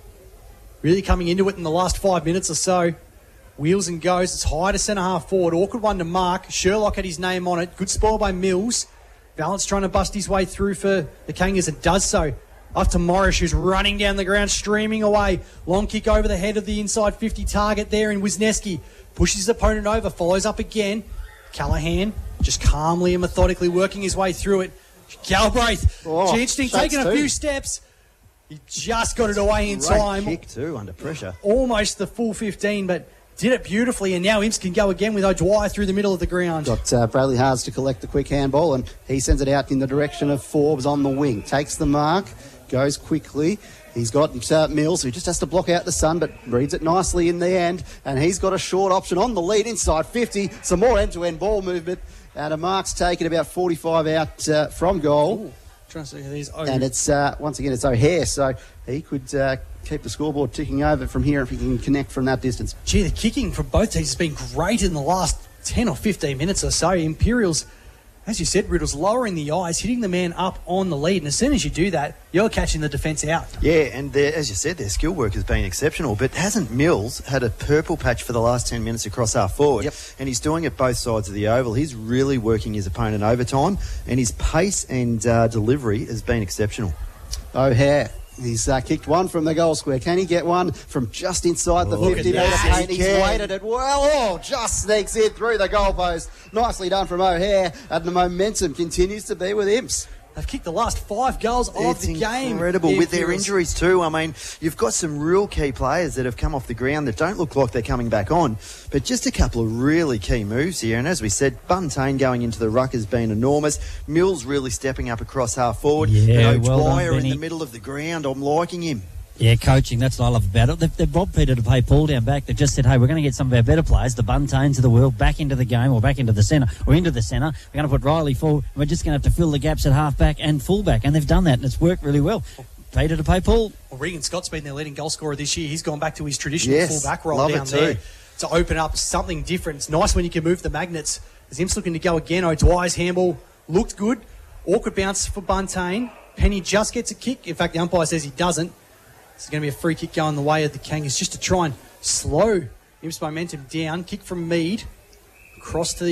really coming into it in the last five minutes or so. Wheels and goes. It's high to centre half forward. Awkward one to mark. Sherlock had his name on it. Good spoil by Mills. Valance trying to bust his way through for the Kangas and does so. Up to Morris, who's running down the ground, streaming away. Long kick over the head of the inside fifty target there in Wisniewski. Pushes his opponent over. Follows up again. Callahan just calmly and methodically working his way through it. Galbraith. Oh, Interesting, taking a too. few steps. He just got it away in Great time. kick too, under pressure. Almost the full fifteen, but did it beautifully. And now Imps can go again with O'Dwyer through the middle of the ground. Got uh, Bradley Hards to collect the quick handball, and he sends it out in the direction of Forbes on the wing. Takes the mark, goes quickly. He's got uh, Mills, who just has to block out the sun, but reads it nicely in the end. And he's got a short option on the lead inside fifty. Some more end-to-end ball movement. And a mark's taken about forty-five out uh, from goal. Ooh, trying to see who these. Oh, and it's, uh, once again, it's O'Hare, so he could uh, keep the scoreboard ticking over from here if he can connect from that distance. Gee, the kicking from both teams has been great in the last ten or fifteen minutes or so. Imperials, as you said, Riddles lowering the eyes, hitting the man up on the lead. And as soon as you do that, you're catching the defence out. Yeah, and as you said, their skill work has been exceptional. But hasn't Mills had a purple patch for the last ten minutes across our forward? Yep. And he's doing it both sides of the oval. He's really working his opponent overtime, and his pace and uh, delivery has been exceptional. O'Hare. He's uh, kicked one from the goal square. Can he get one from just inside the Oh, fifty metre yes, paint? he He's can. waited it well. Oh, just sneaks in through the goalpost. Nicely done from O'Hare. And the momentum continues to be with Imps. They've kicked the last five goals of It's the game. incredible with their Imperials. injuries too. I mean, you've got some real key players that have come off the ground that don't look like they're coming back on, but just a couple of really key moves here. And as we said, Buntain going into the ruck has been enormous. Mills really stepping up across half forward. Yeah, and well done, O'Dwyer in Benny. the middle of the ground. I'm liking him. Yeah, coaching, that's what I love about it. They've, they've robbed Peter to pay Paul down back. They've just said, hey, we're going to get some of our better players, the Buntains of the world, back into the game or back into the centre or into the centre. We're going to put Riley forward. We're just going to have to fill the gaps at half-back and full-back. And they've done that, and it's worked really well. Peter to pay Paul. Well, Regan Scott's been their leading goal scorer this year. He's gone back to his traditional Yes, full-back role love down it too. there to open up something different. It's nice when you can move the magnets. As Imps looking to go again, O'Dwyer's handball looked good. Awkward bounce for Buntain. Penny just gets a kick. In fact, the umpire says he doesn't. It's going to be a free kick going the way of the Kangas just to try and slow Imps' momentum down. Kick from Mead. Across to the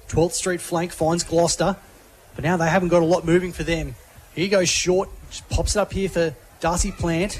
twelfth Street flank finds Gloucester, but now they haven't got a lot moving for them. Here goes short, just pops it up here for Darcy Plant.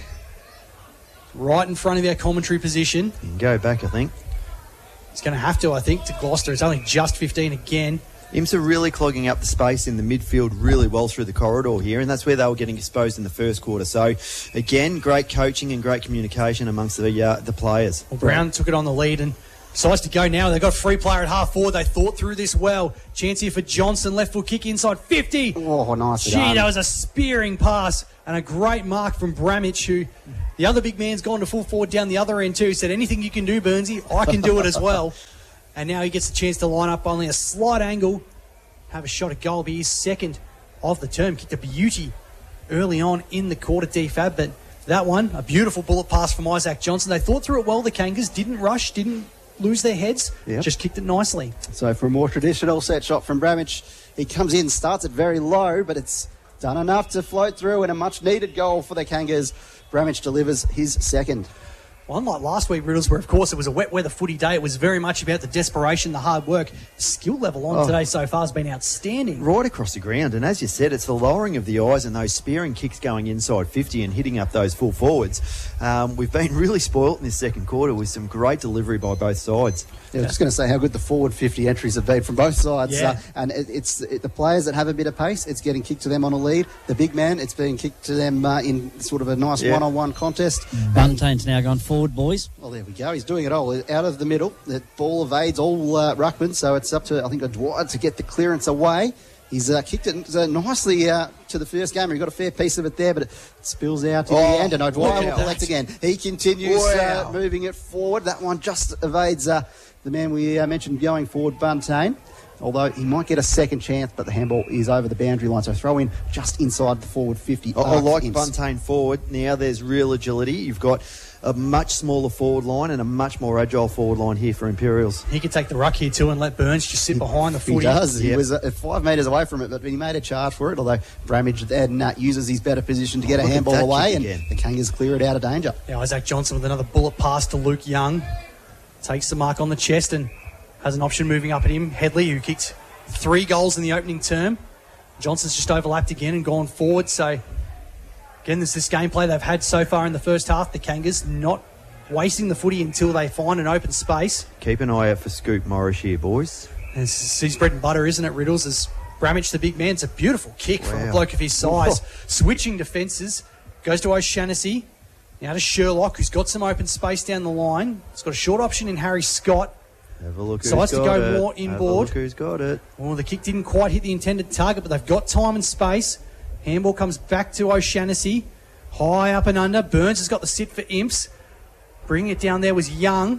Right in front of our commentary position. You can go back, I think. He's going to have to, I think, to Gloucester. It's only just fifteen again. Imps are really clogging up the space in the midfield really well through the corridor here, and that's where they were getting exposed in the first quarter. So, again, great coaching and great communication amongst the uh, the players. Well, Brown took it on the lead and decides to go now. They've got a free player at half forward. They thought through this well. Chance here for Johnson. Left foot kick inside fifty. Oh, nice. Gee, that was a spearing pass and a great mark from Bramich, who the other big man's gone to full forward down the other end too. Said, anything you can do, Burnsy, I can do it as well. And now he gets the chance to line up only a slight angle, have a shot at goal, be his second of the term. Kicked a beauty early on in the quarter, D F A B, but that one, a beautiful bullet pass from Isaac Johnson. They thought through it well, the Kangas, didn't rush, didn't lose their heads, yep. just kicked it nicely. So for a more traditional set shot from Bramich, he comes in, starts it very low, but it's done enough to float through, and a much-needed goal for the Kangas. Bramich delivers his second. Well, unlike last week, Riddles, where, of course, it was a wet weather footy day, it was very much about the desperation, the hard work. The skill level on Oh. today so far has been outstanding. Right across the ground, and as you said, it's the lowering of the eyes and those spearing kicks going inside fifty and hitting up those full forwards. Um, we've been really spoilt in this second quarter with some great delivery by both sides. Yeah, I was just going to say how good the forward fifty entries have been from both sides. Yeah. Uh, and it, it's it, the players that have a bit of pace, it's getting kicked to them on a lead. The big man, it's being kicked to them uh, in sort of a nice Yeah. one-on-one contest. Buntane's now gone forward, boys. Well, there we go. He's doing it all out of the middle. The ball evades all uh, ruckman, so it's up to, I think, Dwyer to get the clearance away. He's uh, kicked it uh, nicely uh, to the first game. He got a fair piece of it there, but it spills out in Oh, the end, and O'Dwyer wow. will collect again. He continues Wow. uh, moving it forward. That one just evades uh, the man we uh, mentioned going forward, Buntane. Although he might get a second chance, but the handball is over the boundary line, so throw in just inside the forward fifty. I, I arc like Imps. Buntane forward. Now there's real agility. You've got a much smaller forward line and a much more agile forward line here for Imperials. He could take the ruck here too and let Burns just sit behind the He footy. does. He Yep. was uh, five metres away from it, but he made a charge for it, although Bramage then uh, uses his better position to get Oh, a look at handball that away, kick and again. the Kangas clear it out of danger. Now Isaac Johnson with another bullet pass to Luke Young. Takes the mark on the chest and has an option moving up at him. Headley, who kicked three goals in the opening term. Johnson's just overlapped again and gone forward. So, again, there's this gameplay they've had so far in the first half. The Kangas not wasting the footy until they find an open space. Keep an eye out for Scoop Morris here, boys. And it's his bread and butter, isn't it, Riddles? As Bramich, the big man, it's a beautiful kick from a Wow. bloke of his size. Switching defences, goes to O'Shannessy. Now to Sherlock, who's got some open space down the line. He's got a short option in Harry Scott. Have a look who's Decides to got go it. more Have a inboard. look who's got it. Well, the kick didn't quite hit the intended target, but they've got time and space. Handball comes back to O'Shannessy. High up and under. Burns has got the sit for Imps. Bringing it down there was Young.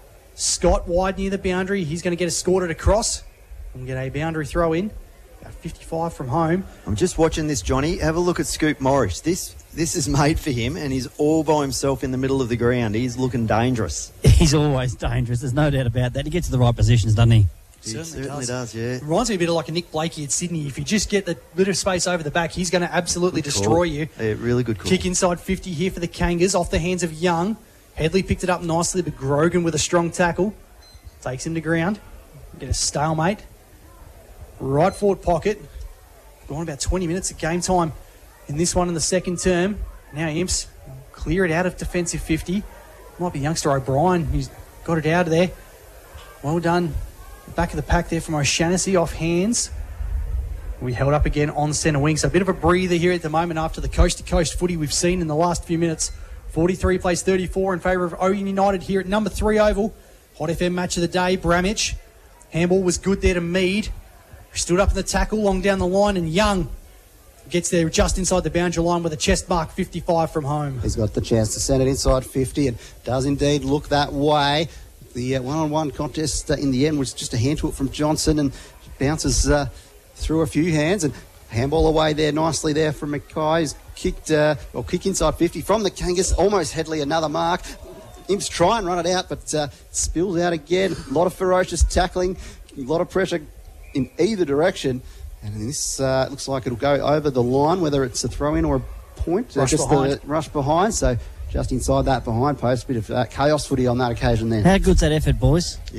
Scott wide near the boundary. He's going to get escorted across and get a boundary throw in. About fifty-five from home. I'm just watching this, Johnny. Have a look at Scoop Morris. This this is made for him, and he's all by himself in the middle of the ground. He's looking dangerous. He's always dangerous. There's no doubt about that. He gets to the right positions, doesn't he? He certainly does, yeah. Reminds me a bit of like a Nick Blakey at Sydney. If you just get the bit of space over the back, he's going to absolutely Good destroy call. you. Yeah, really good call. Kick inside fifty here for the Kangas off the hands of Young. Headley picked it up nicely, but Grogan with a strong tackle. Takes him to ground. Get a stalemate. Right forward pocket. Gone about twenty minutes of game time in this one in the second term. Now Imps clear it out of defensive fifty. Might be youngster O'Brien who's got it out of there. Well done. Back of the pack there from O'Shannessy off hands. We held up again on centre wing. So a bit of a breather here at the moment after the coast-to-coast footy we've seen in the last few minutes. forty-three plays thirty-four in favour of Owen United here at number three oval. Hot F M match of the day, Bramich. Handball was good there to Mead. Stood up in the tackle, long down the line, and Young gets there just inside the boundary line with a chest mark fifty-five from home. He's got the chance to send it inside fifty and does indeed look that way. The uh, one-on-one contest uh, in the end was just a hand to it from Johnson and bounces uh, through a few hands and handball away there nicely there from Mackay. He's kicked, uh, or kick inside fifty from the Kangas, almost Headley, another mark. Imps try and run it out, but uh, spills out again. A lot of ferocious tackling, a lot of pressure in either direction. And this uh, looks like it'll go over the line, whether it's a throw-in or a point. Rush just behind. The rush behind, so just inside that behind post. Bit of uh, chaos footy on that occasion then. How good's that effort, boys? Yep.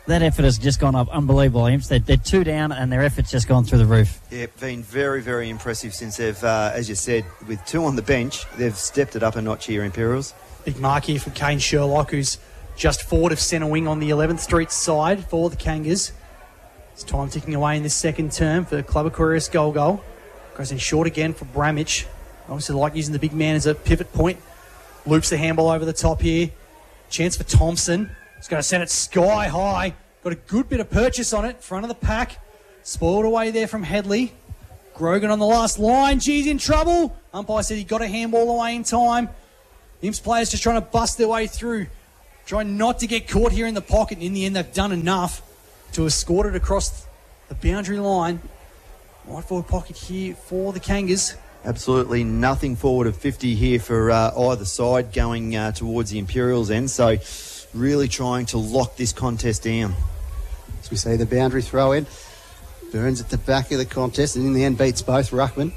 that effort has just gone up unbelievable. Imps. They're, they're two down and their effort's just gone through the roof. Yeah, been very, very impressive since they've, uh, as you said, with two on the bench, they've stepped it up a notch here, Imperials. Big mark here from Kane Sherlock, who's just forward of centre wing on the eleventh Street side for the Kangas. It's time ticking away in this second term for Club Aquarius goal goal. Goes in short again for Bramage. Obviously like using the big man as a pivot point. Loops the handball over the top here. Chance for Thompson. He's going to send it sky high. Got a good bit of purchase on it. Front of the pack. Spoiled away there from Headley. Grogan on the last line. G's in trouble. Umpire said he got a handball away in time. Imps players just trying to bust their way through. Trying not to get caught here in the pocket. And in the end, they've done enough to escort it across the boundary line. Right forward pocket here for the Kangas. Absolutely nothing forward of fifty here for uh, either side going uh, towards the Imperials end. So really trying to lock this contest down. As we see the boundary throw in. Burns at the back of the contest and in the end beats both ruckmen.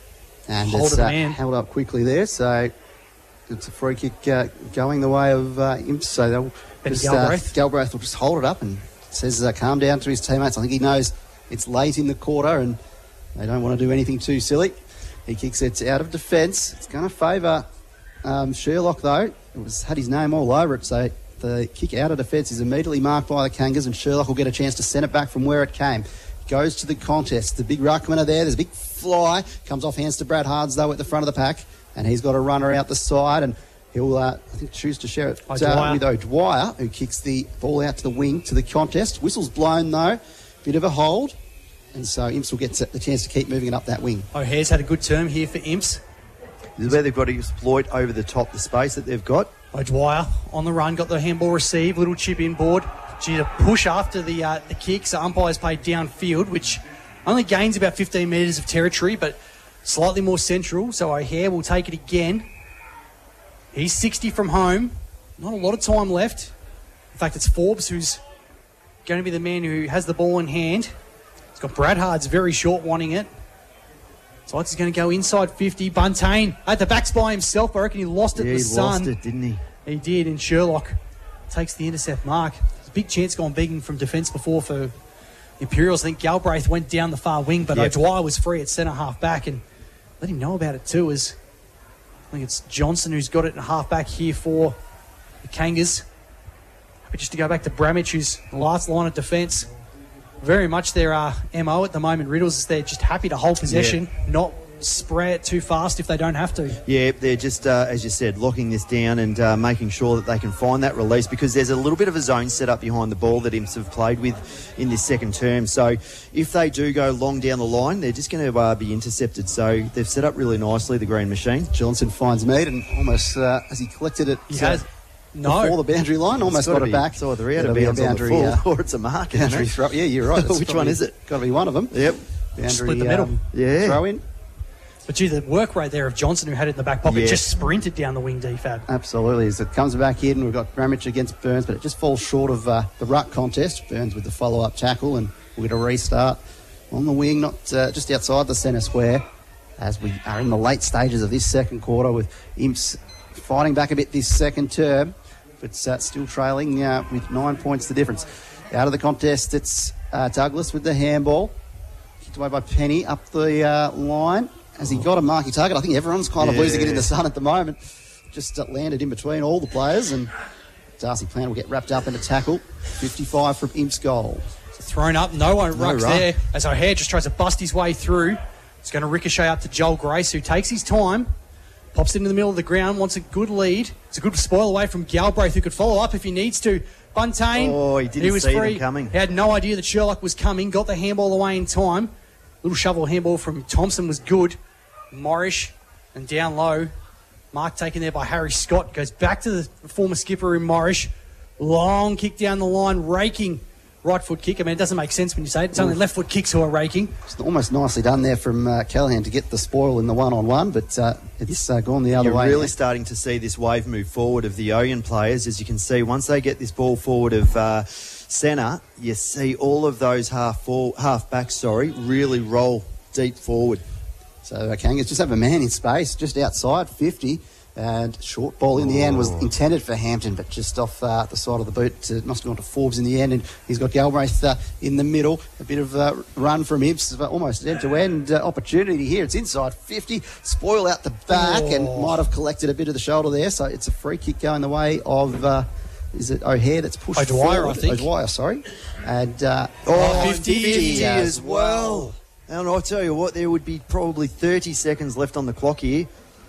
And Hold it's it, uh, man. held up quickly there. So it's a free kick uh, going the way of uh, Imps. So they'll Benny just, uh, Galbraith. Galbraith will just hold it up and says uh, calm down to his teammates. I think he knows it's late in the quarter and they don't want to do anything too silly. He kicks it out of defence. It's going to favour um, Sherlock, though. It was had his name all over it, so the kick out of defence is immediately marked by the Kangas, and Sherlock will get a chance to send it back from where it came. Goes to the contest. The big ruckmen are there. There's a big fly. Comes off hands to Brad Hards, though, at the front of the pack, and he's got a runner out the side, and he'll, uh, I think, choose to share it uh, O'Dwyer. with O'Dwyer, who kicks the ball out to the wing to the contest. Whistle's blown, though. Bit of a hold. And so Imps will get the chance to keep moving it up that wing. O'Hare's had a good term here for Imps. This is where they've got to exploit over the top the space that they've got. O'Dwyer on the run, got the handball received, little chip inboard. She had a push after the uh, the kick, so umpires played downfield, which only gains about fifteen metres of territory, but slightly more central, so O'Hare will take it again. He's sixty from home. Not a lot of time left. In fact, it's Forbes who's going to be the man who has the ball in hand. Got Brad Hards very short wanting it. Sykes is going to go inside fifty. Buntain at the backs by himself. I reckon he lost it Yeah, the he sun. lost it, didn't he? He did, and Sherlock takes the intercept mark. There's a big chance gone begging from defence before for Imperials. I think Galbraith went down the far wing, but Yep. O'Dwyer was free at centre half back, and let him know about it too. As I think it's Johnson who's got it in half back here for the Kangas. Happy just to go back to Bramage, who's the last line of defence. Very much their uh, M O at the moment, Riddles, is they're just happy to hold possession, not spray it too fast if they don't have to. Yeah, they're just, uh, as you said, locking this down and uh, making sure that they can find that release, because there's a little bit of a zone set up behind the ball that Imps have played with in this second term. So if they do go long down the line, they're just going to uh, be intercepted. So they've set up really nicely, the Green Machine. Johnson finds meat and almost, uh, as he collected it He uh, has. No. before the boundary line, almost It's gotta got be- it back. it's either out of It'll be a bounds on the boundary, full uh, or it's a mark, isn't boundary it? throw. Yeah, you're right. It's Which gotta one be- is it? Got to be one of them. Yep. Boundary, Split the middle. um, Yeah. Throw in. But gee, the work rate there of Johnson, who had it in the back pocket, Yeah. just sprinted down the wing, D Fab. Absolutely. As it comes back in, we've got Bramage against Burns, but it just falls short of uh, the ruck contest. Burns with the follow-up tackle, and we'll get a restart on the wing, not uh, just outside the centre square, as we are in the late stages of this second quarter with Imps fighting back a bit this second term, but uh, still trailing uh, with nine points the difference. Out of the contest, it's uh, Douglas with the handball. Kicked away by Penny up the uh, line. Has he got a marquee target? I think everyone's kind of Yeah. losing it in the sun at the moment. Just uh, landed in between all the players, and Darcy Plant will get wrapped up in a tackle. fifty-five from Imps goal. Thrown up, no one No rucks ruck. there. As O'Hare just tries to bust his way through. It's going to ricochet up to Joel Grace, who takes his time, pops it into the middle of the ground, wants a good lead. It's a good spoil away from Galbraith, who could follow up if he needs to. Buntain, Oh, he didn't was see them free. coming. He had no idea that Sherlock was coming, got the handball away in time. Little shovel handball from Thompson was good. Morrish and down low. Mark taken there by Harry Scott. Goes back to the former skipper in Morrish. Long kick down the line, raking right foot kick. I mean, it doesn't make sense when you say it. It's only left foot kicks who are raking. It's almost nicely done there from uh, Callahan to get the spoil in the one-on-one, but uh, it's uh, gone the other You're way. really now. starting to see this wave move forward of the Oyen players. As you can see, once they get this ball forward of uh, centre, you see all of those half for, half backs, sorry, really roll deep forward. So uh, Kangas just have a man in space just outside fifty. And short ball in the end was intended for Hampton, but just off uh, the side of the boot. Uh, must have gone to Forbes in the end, and he's got Galbraith uh, in the middle. A bit of uh, run from Imps, uh, almost end-to-end uh, opportunity here. It's inside fifty. Spoil out the back oh. and might have collected a bit of the shoulder there. So it's a free kick going the way of... Uh, is it O'Hare that's pushed O'Dwyer, forward? I think. O'Dwyer, sorry. And uh, oh, fifty, fifty as well. And I'll tell you what, there would be probably thirty seconds left on the clock here.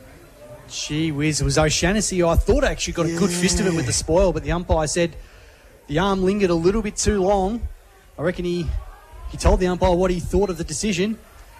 Gee whiz, it was O'Shaughnessy. I thought I actually got a yeah. good fist of it with the spoil, but the umpire said the arm lingered a little bit too long. I reckon he, he told the umpire what he thought of the decision.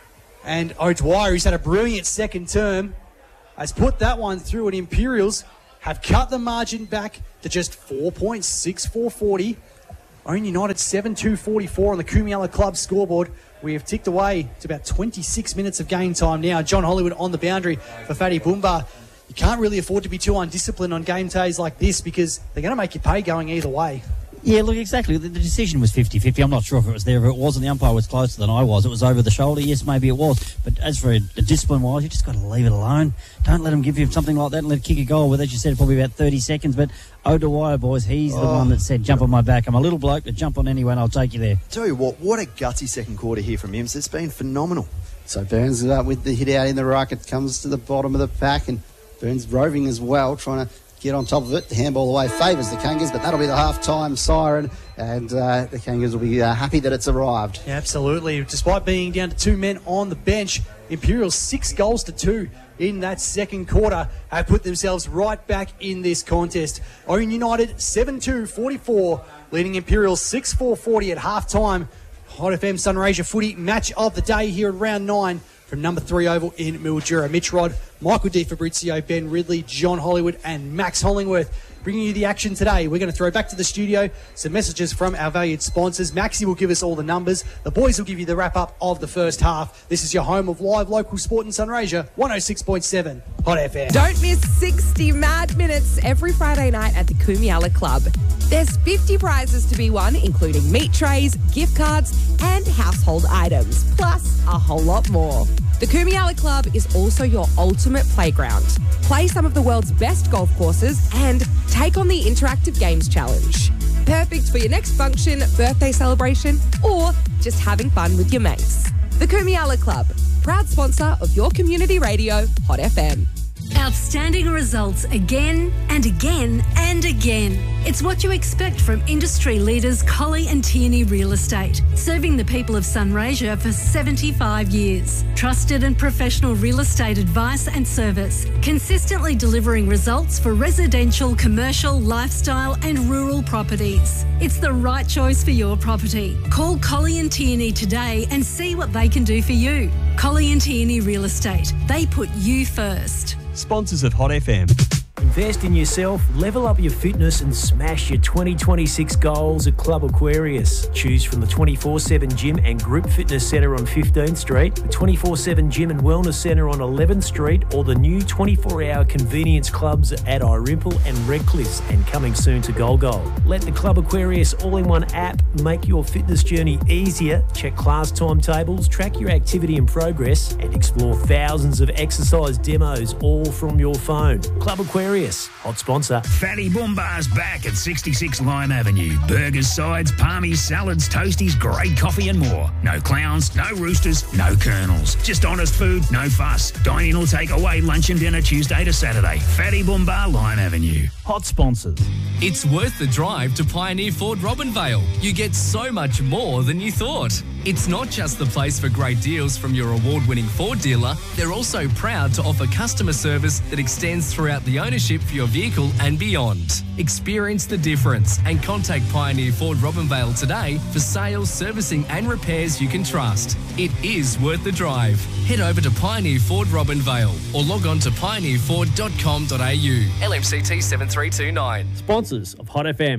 And O'Dwyer, who's had a brilliant second term, has put that one through, and Imperials have cut the margin back to just four points, six four forty. Owen United seven two forty-four on the Kumiala Club scoreboard. We have ticked away to about twenty-six minutes of game time now. John Hollywood on the boundary for Fatty Boomba. You can't really afford to be too undisciplined on game days like this because they're going to make you pay going either way. Yeah, look, exactly. The, the decision was fifty-fifty. I'm not sure if it was there. If it wasn't, the umpire was closer than I was. It was over the shoulder. Yes, maybe it was. But as for a, a discipline-wise, you just got to leave it alone. Don't let them give you something like that and let it kick a goal with, as you said, probably about thirty seconds. But O'Dwyer, boys, he's the oh. one that said, jump on my back. I'm a little bloke, but jump on anyway and I'll take you there. Tell you what, what a gutsy second quarter here from Imps. It's been phenomenal. So Burns uh, with the hit out in the ruck. It comes to the bottom of the pack, and Burns roving as well, trying to get on top of it. The handball away favours the Kangas, but that'll be the half-time siren, and uh, the Kangas will be uh, happy that it's arrived. Yeah, absolutely. Despite being down to two men on the bench, Imperials six goals to two in that second quarter have put themselves right back in this contest. Owen United seven two forty-four, leading Imperials six four forty at half-time. Hot F M Sunraysia footy match of the day here at round nine. From number three oval in Mildura. Mitch Rod, Michael Di Fabrizio, Ben Ridley, John Hollywood and Max Hollingworth bringing you the action today. We're going to throw back to the studio some messages from our valued sponsors. Maxie will give us all the numbers. The boys will give you the wrap-up of the first half. This is your home of live local sport in Sunraysia, one oh six point seven Hot F M. Don't miss sixty mad minutes every Friday night at the Kumiala Club. There's fifty prizes to be won, including meat trays, gift cards and household items, plus a whole lot more. The Kumiala Club is also your ultimate playground. Play some of the world's best golf courses and take on the Interactive Games Challenge. Perfect for your next function, birthday celebration, or just having fun with your mates. The Kumiala Club, proud sponsor of your community radio, Hot F M. Outstanding results again and again and again. It's what you expect from industry leaders Colley and Tierney Real Estate, serving the people of Sunraysia for seventy-five years. Trusted and professional real estate advice and service, consistently delivering results for residential, commercial, lifestyle and rural properties. It's the right choice for your property. Call Colley and Tierney today and see what they can do for you. Colley and Tierney Real Estate. They put you first. Sponsors of Hot F M. Invest in yourself, level up your fitness and smash your twenty twenty-six goals at Club Aquarius. Choose from the twenty-four seven Gym and Group Fitness Centre on fifteenth Street, the twenty-four seven Gym and Wellness Centre on eleventh Street, or the new twenty-four hour convenience clubs at Irimple and Redcliffe, and coming soon to Golgol. Let the Club Aquarius all-in-one app make your fitness journey easier. Check class timetables, track your activity and progress, and explore thousands of exercise demos all from your phone. Club Aquarius, hot sponsor. Fatty Boomba's back at sixty-six Lime Avenue. Burgers, sides, palmies, salads, toasties, great coffee and more. No clowns, no roosters, no colonels. Just honest food, no fuss. Dine in or take away lunch and dinner Tuesday to Saturday. Fatty Boomba, Lime Avenue. Hot sponsors. It's worth the drive to Pioneer Ford Robinvale. You get so much more than you thought. It's not just the place for great deals from your award-winning Ford dealer. They're also proud to offer customer service that extends throughout the ownership for your vehicle and beyond. Experience the difference and contact Pioneer Ford Robinvale today for sales, servicing and repairs you can trust. It is worth the drive. Head over to Pioneer Ford Robinvale or log on to pioneer ford dot com dot a u. L M C T seven three two nine. Sponsors of Hot F M.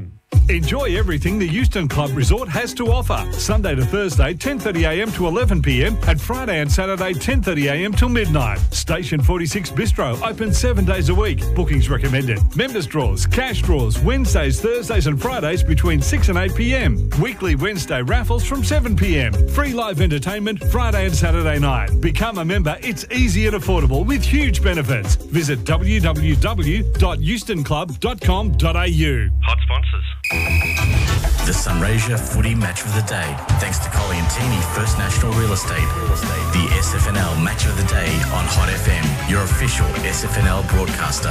Enjoy everything the Euston Club Resort has to offer. Sunday to Thursday, ten thirty a m to eleven p m, and Friday and Saturday, ten thirty a m till midnight. Station forty-six Bistro, open seven days a week. Bookings recommended. Members draws, cash draws, Wednesdays, Thursdays and Fridays between six and eight p m. Weekly Wednesday raffles from seven p m. Free live entertainment Friday and Saturday night. Become a member. It's easy and affordable with huge benefits. Visit w w w dot euston club dot com dot a u. Hot sponsors. The Sunraysia Footy Match of the Day. Thanks to Coliantini First National Real Estate. The S F N L Match of the Day on Hot F M, your official S F N L broadcaster.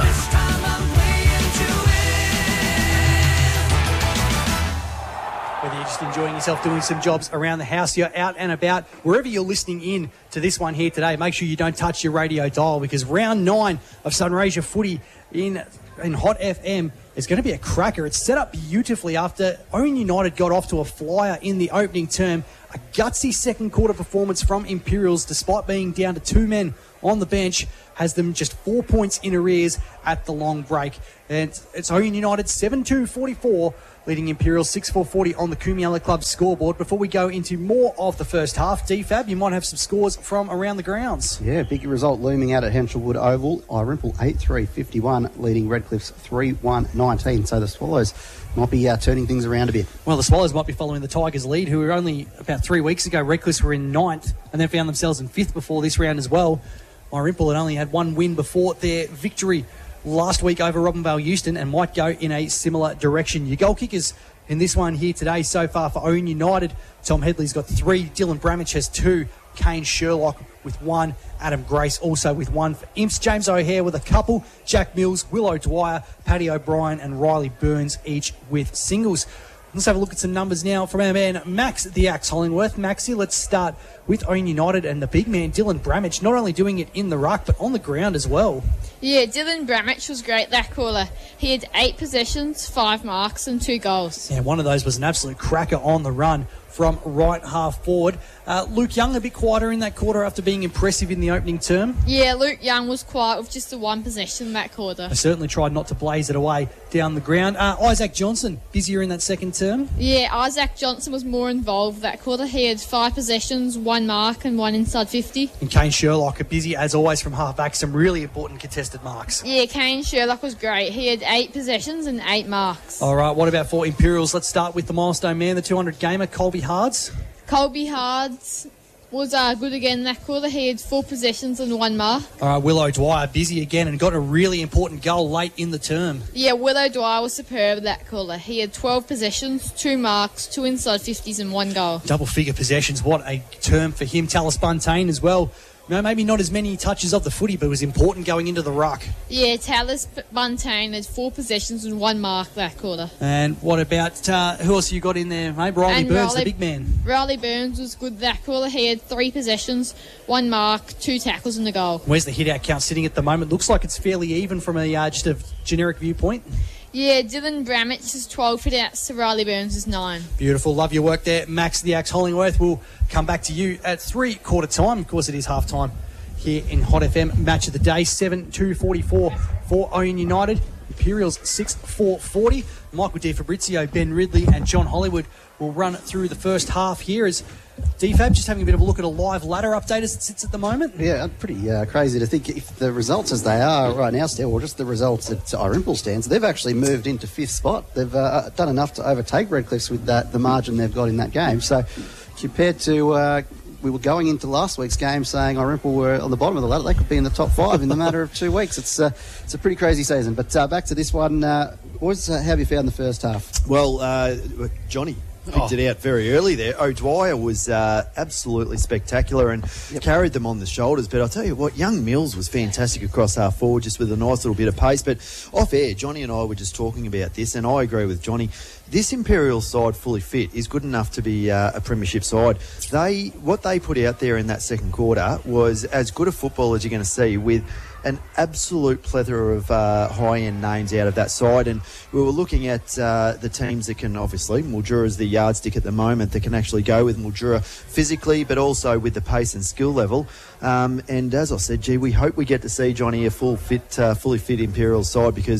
Whether you're just enjoying yourself doing some jobs around the house, you're out and about, wherever you're listening in to this one here today, make sure you don't touch your radio dial, because round nine of Sunraysia Footy in, in Hot F M is going to be a cracker. It's set up beautifully after Owen United got off to a flyer in the opening term. A gutsy second quarter performance from Imperials, despite being down to two men on the bench, has them just four points in arrears at the long break. And it's Owen United seven two forty-four, leading Imperials six four forty on the Kumiala Club scoreboard. Before we go into more of the first half, D Fab, you might have some scores from around the grounds. Yeah, big result looming out at Henshelwood Oval. Irimple eight three fifty-one, leading Redcliffs three one nineteen. So the Swallows might be uh, turning things around a bit. Well, the Swallows might be following the Tigers' lead, who were only about three weeks ago. Redcliffs were in ninth and then found themselves in fifth before this round as well. Irimple had only had one win before their victory last week over Robinvale Euston and might go in a similar direction. Your goal kickers in this one here today so far for Owen United: Tom Headley's got three, Dylan Bramich has two, Kane Sherlock with one, Adam Grace also with one. For Imps, James O'Hare with a couple, Jack Mills, Willow Dwyer, Paddy O'Brien and Riley Burns each with singles. Let's have a look at some numbers now from our man Max the Axe Hollingworth. Maxie, let's start with Owen United and the big man Dylan Bramich, not only doing it in the ruck but on the ground as well. Yeah, Dylan Bramich was great that quarter. He had eight possessions, five marks and two goals. Yeah, one of those was an absolute cracker on the run from right half forward. Uh, Luke Young a bit quieter in that quarter after being impressive in the opening term. Yeah, Luke Young was quiet with just the one possession that quarter. I certainly tried not to blaze it away down the ground. Uh, Isaac Johnson, busier in that second term. Yeah, Isaac Johnson was more involved that quarter. He had five possessions, one mark and one inside fifty. And Kane Sherlock, a busy as always from half back, some really important contested marks. Yeah, Kane Sherlock was great. He had eight possessions and eight marks. All right, what about for Imperials? Let's start with the milestone man, the two hundred gamer, Colby Hards. Colby Hards was uh, good again that quarter. He had four possessions and one mark. All right, Willow Dwyer busy again and got a really important goal late in the term. Yeah, Willow Dwyer was superb that quarter. He had twelve possessions, two marks, two inside fifties and one goal. Double figure possessions, what a term for him. Talis Buntain as well. No, maybe not as many touches of the footy, but it was important going into the ruck. Yeah, Talis Buntain had four possessions and one mark that quarter. And what about, uh, who else you got in there, mate? Riley and Burns, Riley, the big man. Riley Burns was good that quarter. He had three possessions, one mark, two tackles and a goal. Where's the hit-out count sitting at the moment? Looks like it's fairly even from a uh, just a generic viewpoint. Yeah, Dylan Bramich is twelve hit-outs to Riley Burns is nine. Beautiful. Love your work there. Max the Axe Hollingworth will come back to you at three-quarter time. Of course, it is half-time here in Hot F M. Match of the day, seven two forty-four for Owen United. Imperials six four forty. Michael Di Fabrizio, Ben Ridley and John Hollywood will run through the first half here as D Fab just having a bit of a look at a live ladder update as it sits at the moment. Yeah, pretty uh, crazy to think if the results as they are right now still, or just the results at Irimple stands, they've actually moved into fifth spot. They've uh, done enough to overtake Redcliffs with that, the margin they've got in that game. So compared to... Uh, we were going into last week's game saying Irimple were on the bottom of the ladder. They could be in the top five in the matter of two weeks. It's uh, it's a pretty crazy season. But uh, back to this one, uh, boys, uh, how have you found the first half? Well, uh, Johnny picked oh. it out very early there. O'Dwyer was uh, absolutely spectacular and yep. carried them on the shoulders. But I'll tell you what, young Mills was fantastic across half forward, just with a nice little bit of pace. But off air, Johnny and I were just talking about this, and I agree with Johnny. This Imperial side, fully fit, is good enough to be uh, a premiership side. They what they put out there in that second quarter was as good a football as you're going to see, with an absolute plethora of uh, high-end names out of that side. And we were looking at uh, the teams that can, obviously, Mildura's the yardstick at the moment, that can actually go with Mildura physically, but also with the pace and skill level. Um, and as I said, gee, we hope we get to see, Johnny, a full fit, uh, fully fit Imperial side, because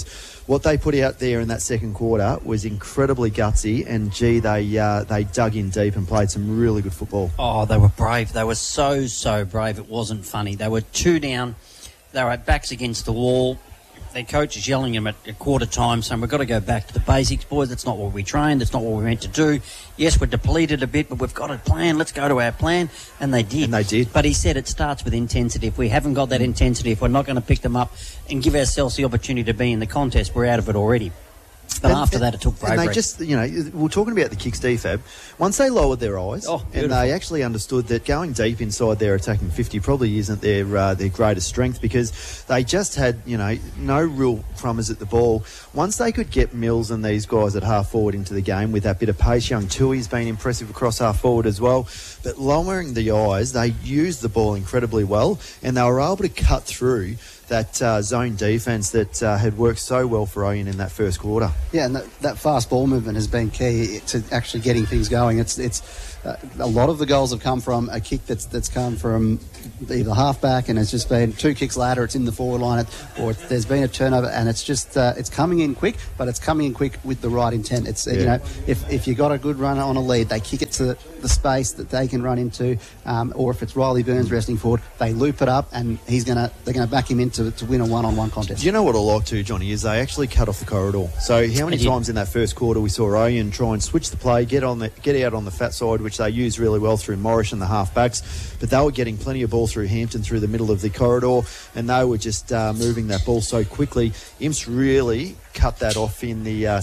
what they put out there in that second quarter was incredibly gutsy, and gee, they uh, they dug in deep and played some really good football. Oh, they were brave. They were so, so brave. It wasn't funny. They were two down. They were at backs against the wall. Their coach is yelling at them at a quarter time, saying, we've got to go back to the basics, boys. That's not what we trained. That's not what we meant to do. Yes, we're depleted a bit, but we've got a plan. Let's go to our plan. And they did. And they did. But he said it starts with intensity. If we haven't got that intensity, if we're not going to pick them up and give ourselves the opportunity to be in the contest, we're out of it already. But and, after that, it took bravery. And they just, you know, we're talking about the kicks defab. Once they lowered their eyes oh, and they actually understood that going deep inside their attacking fifty probably isn't their uh, their greatest strength, because they just had, you know, no real crummers at the ball. Once they could get Mills and these guys at half forward into the game with that bit of pace, young Tui's been impressive across half forward as well. But lowering the eyes, they used the ball incredibly well, and they were able to cut through that uh, zone defence that uh, had worked so well for Oyen in that first quarter. Yeah, and that, that fast ball movement has been key to actually getting things going. It's it's uh, a lot of the goals have come from a kick that's that's come from either halfback, and it's just been two kicks later, it's in the forward line, or it's, there's been a turnover, and it's just uh, it's coming in quick, but it's coming in quick with the right intent. It's yeah. you know, if if you got a good runner on a lead, they kick it to the space that they can run into, um, or if it's Riley Burns resting forward, they loop it up, and he's gonna they're gonna back him in to, to win a one-on-one contest. Do you know what I like too, Johnny, is they actually cut off the corridor. So how many times in that first quarter we saw Oyen try and switch the play, get on the get out on the fat side, which they used really well through Morris and the half-backs, but they were getting plenty of ball through Hampton through the middle of the corridor, and they were just uh, moving that ball so quickly. Imps really cut that off in the uh,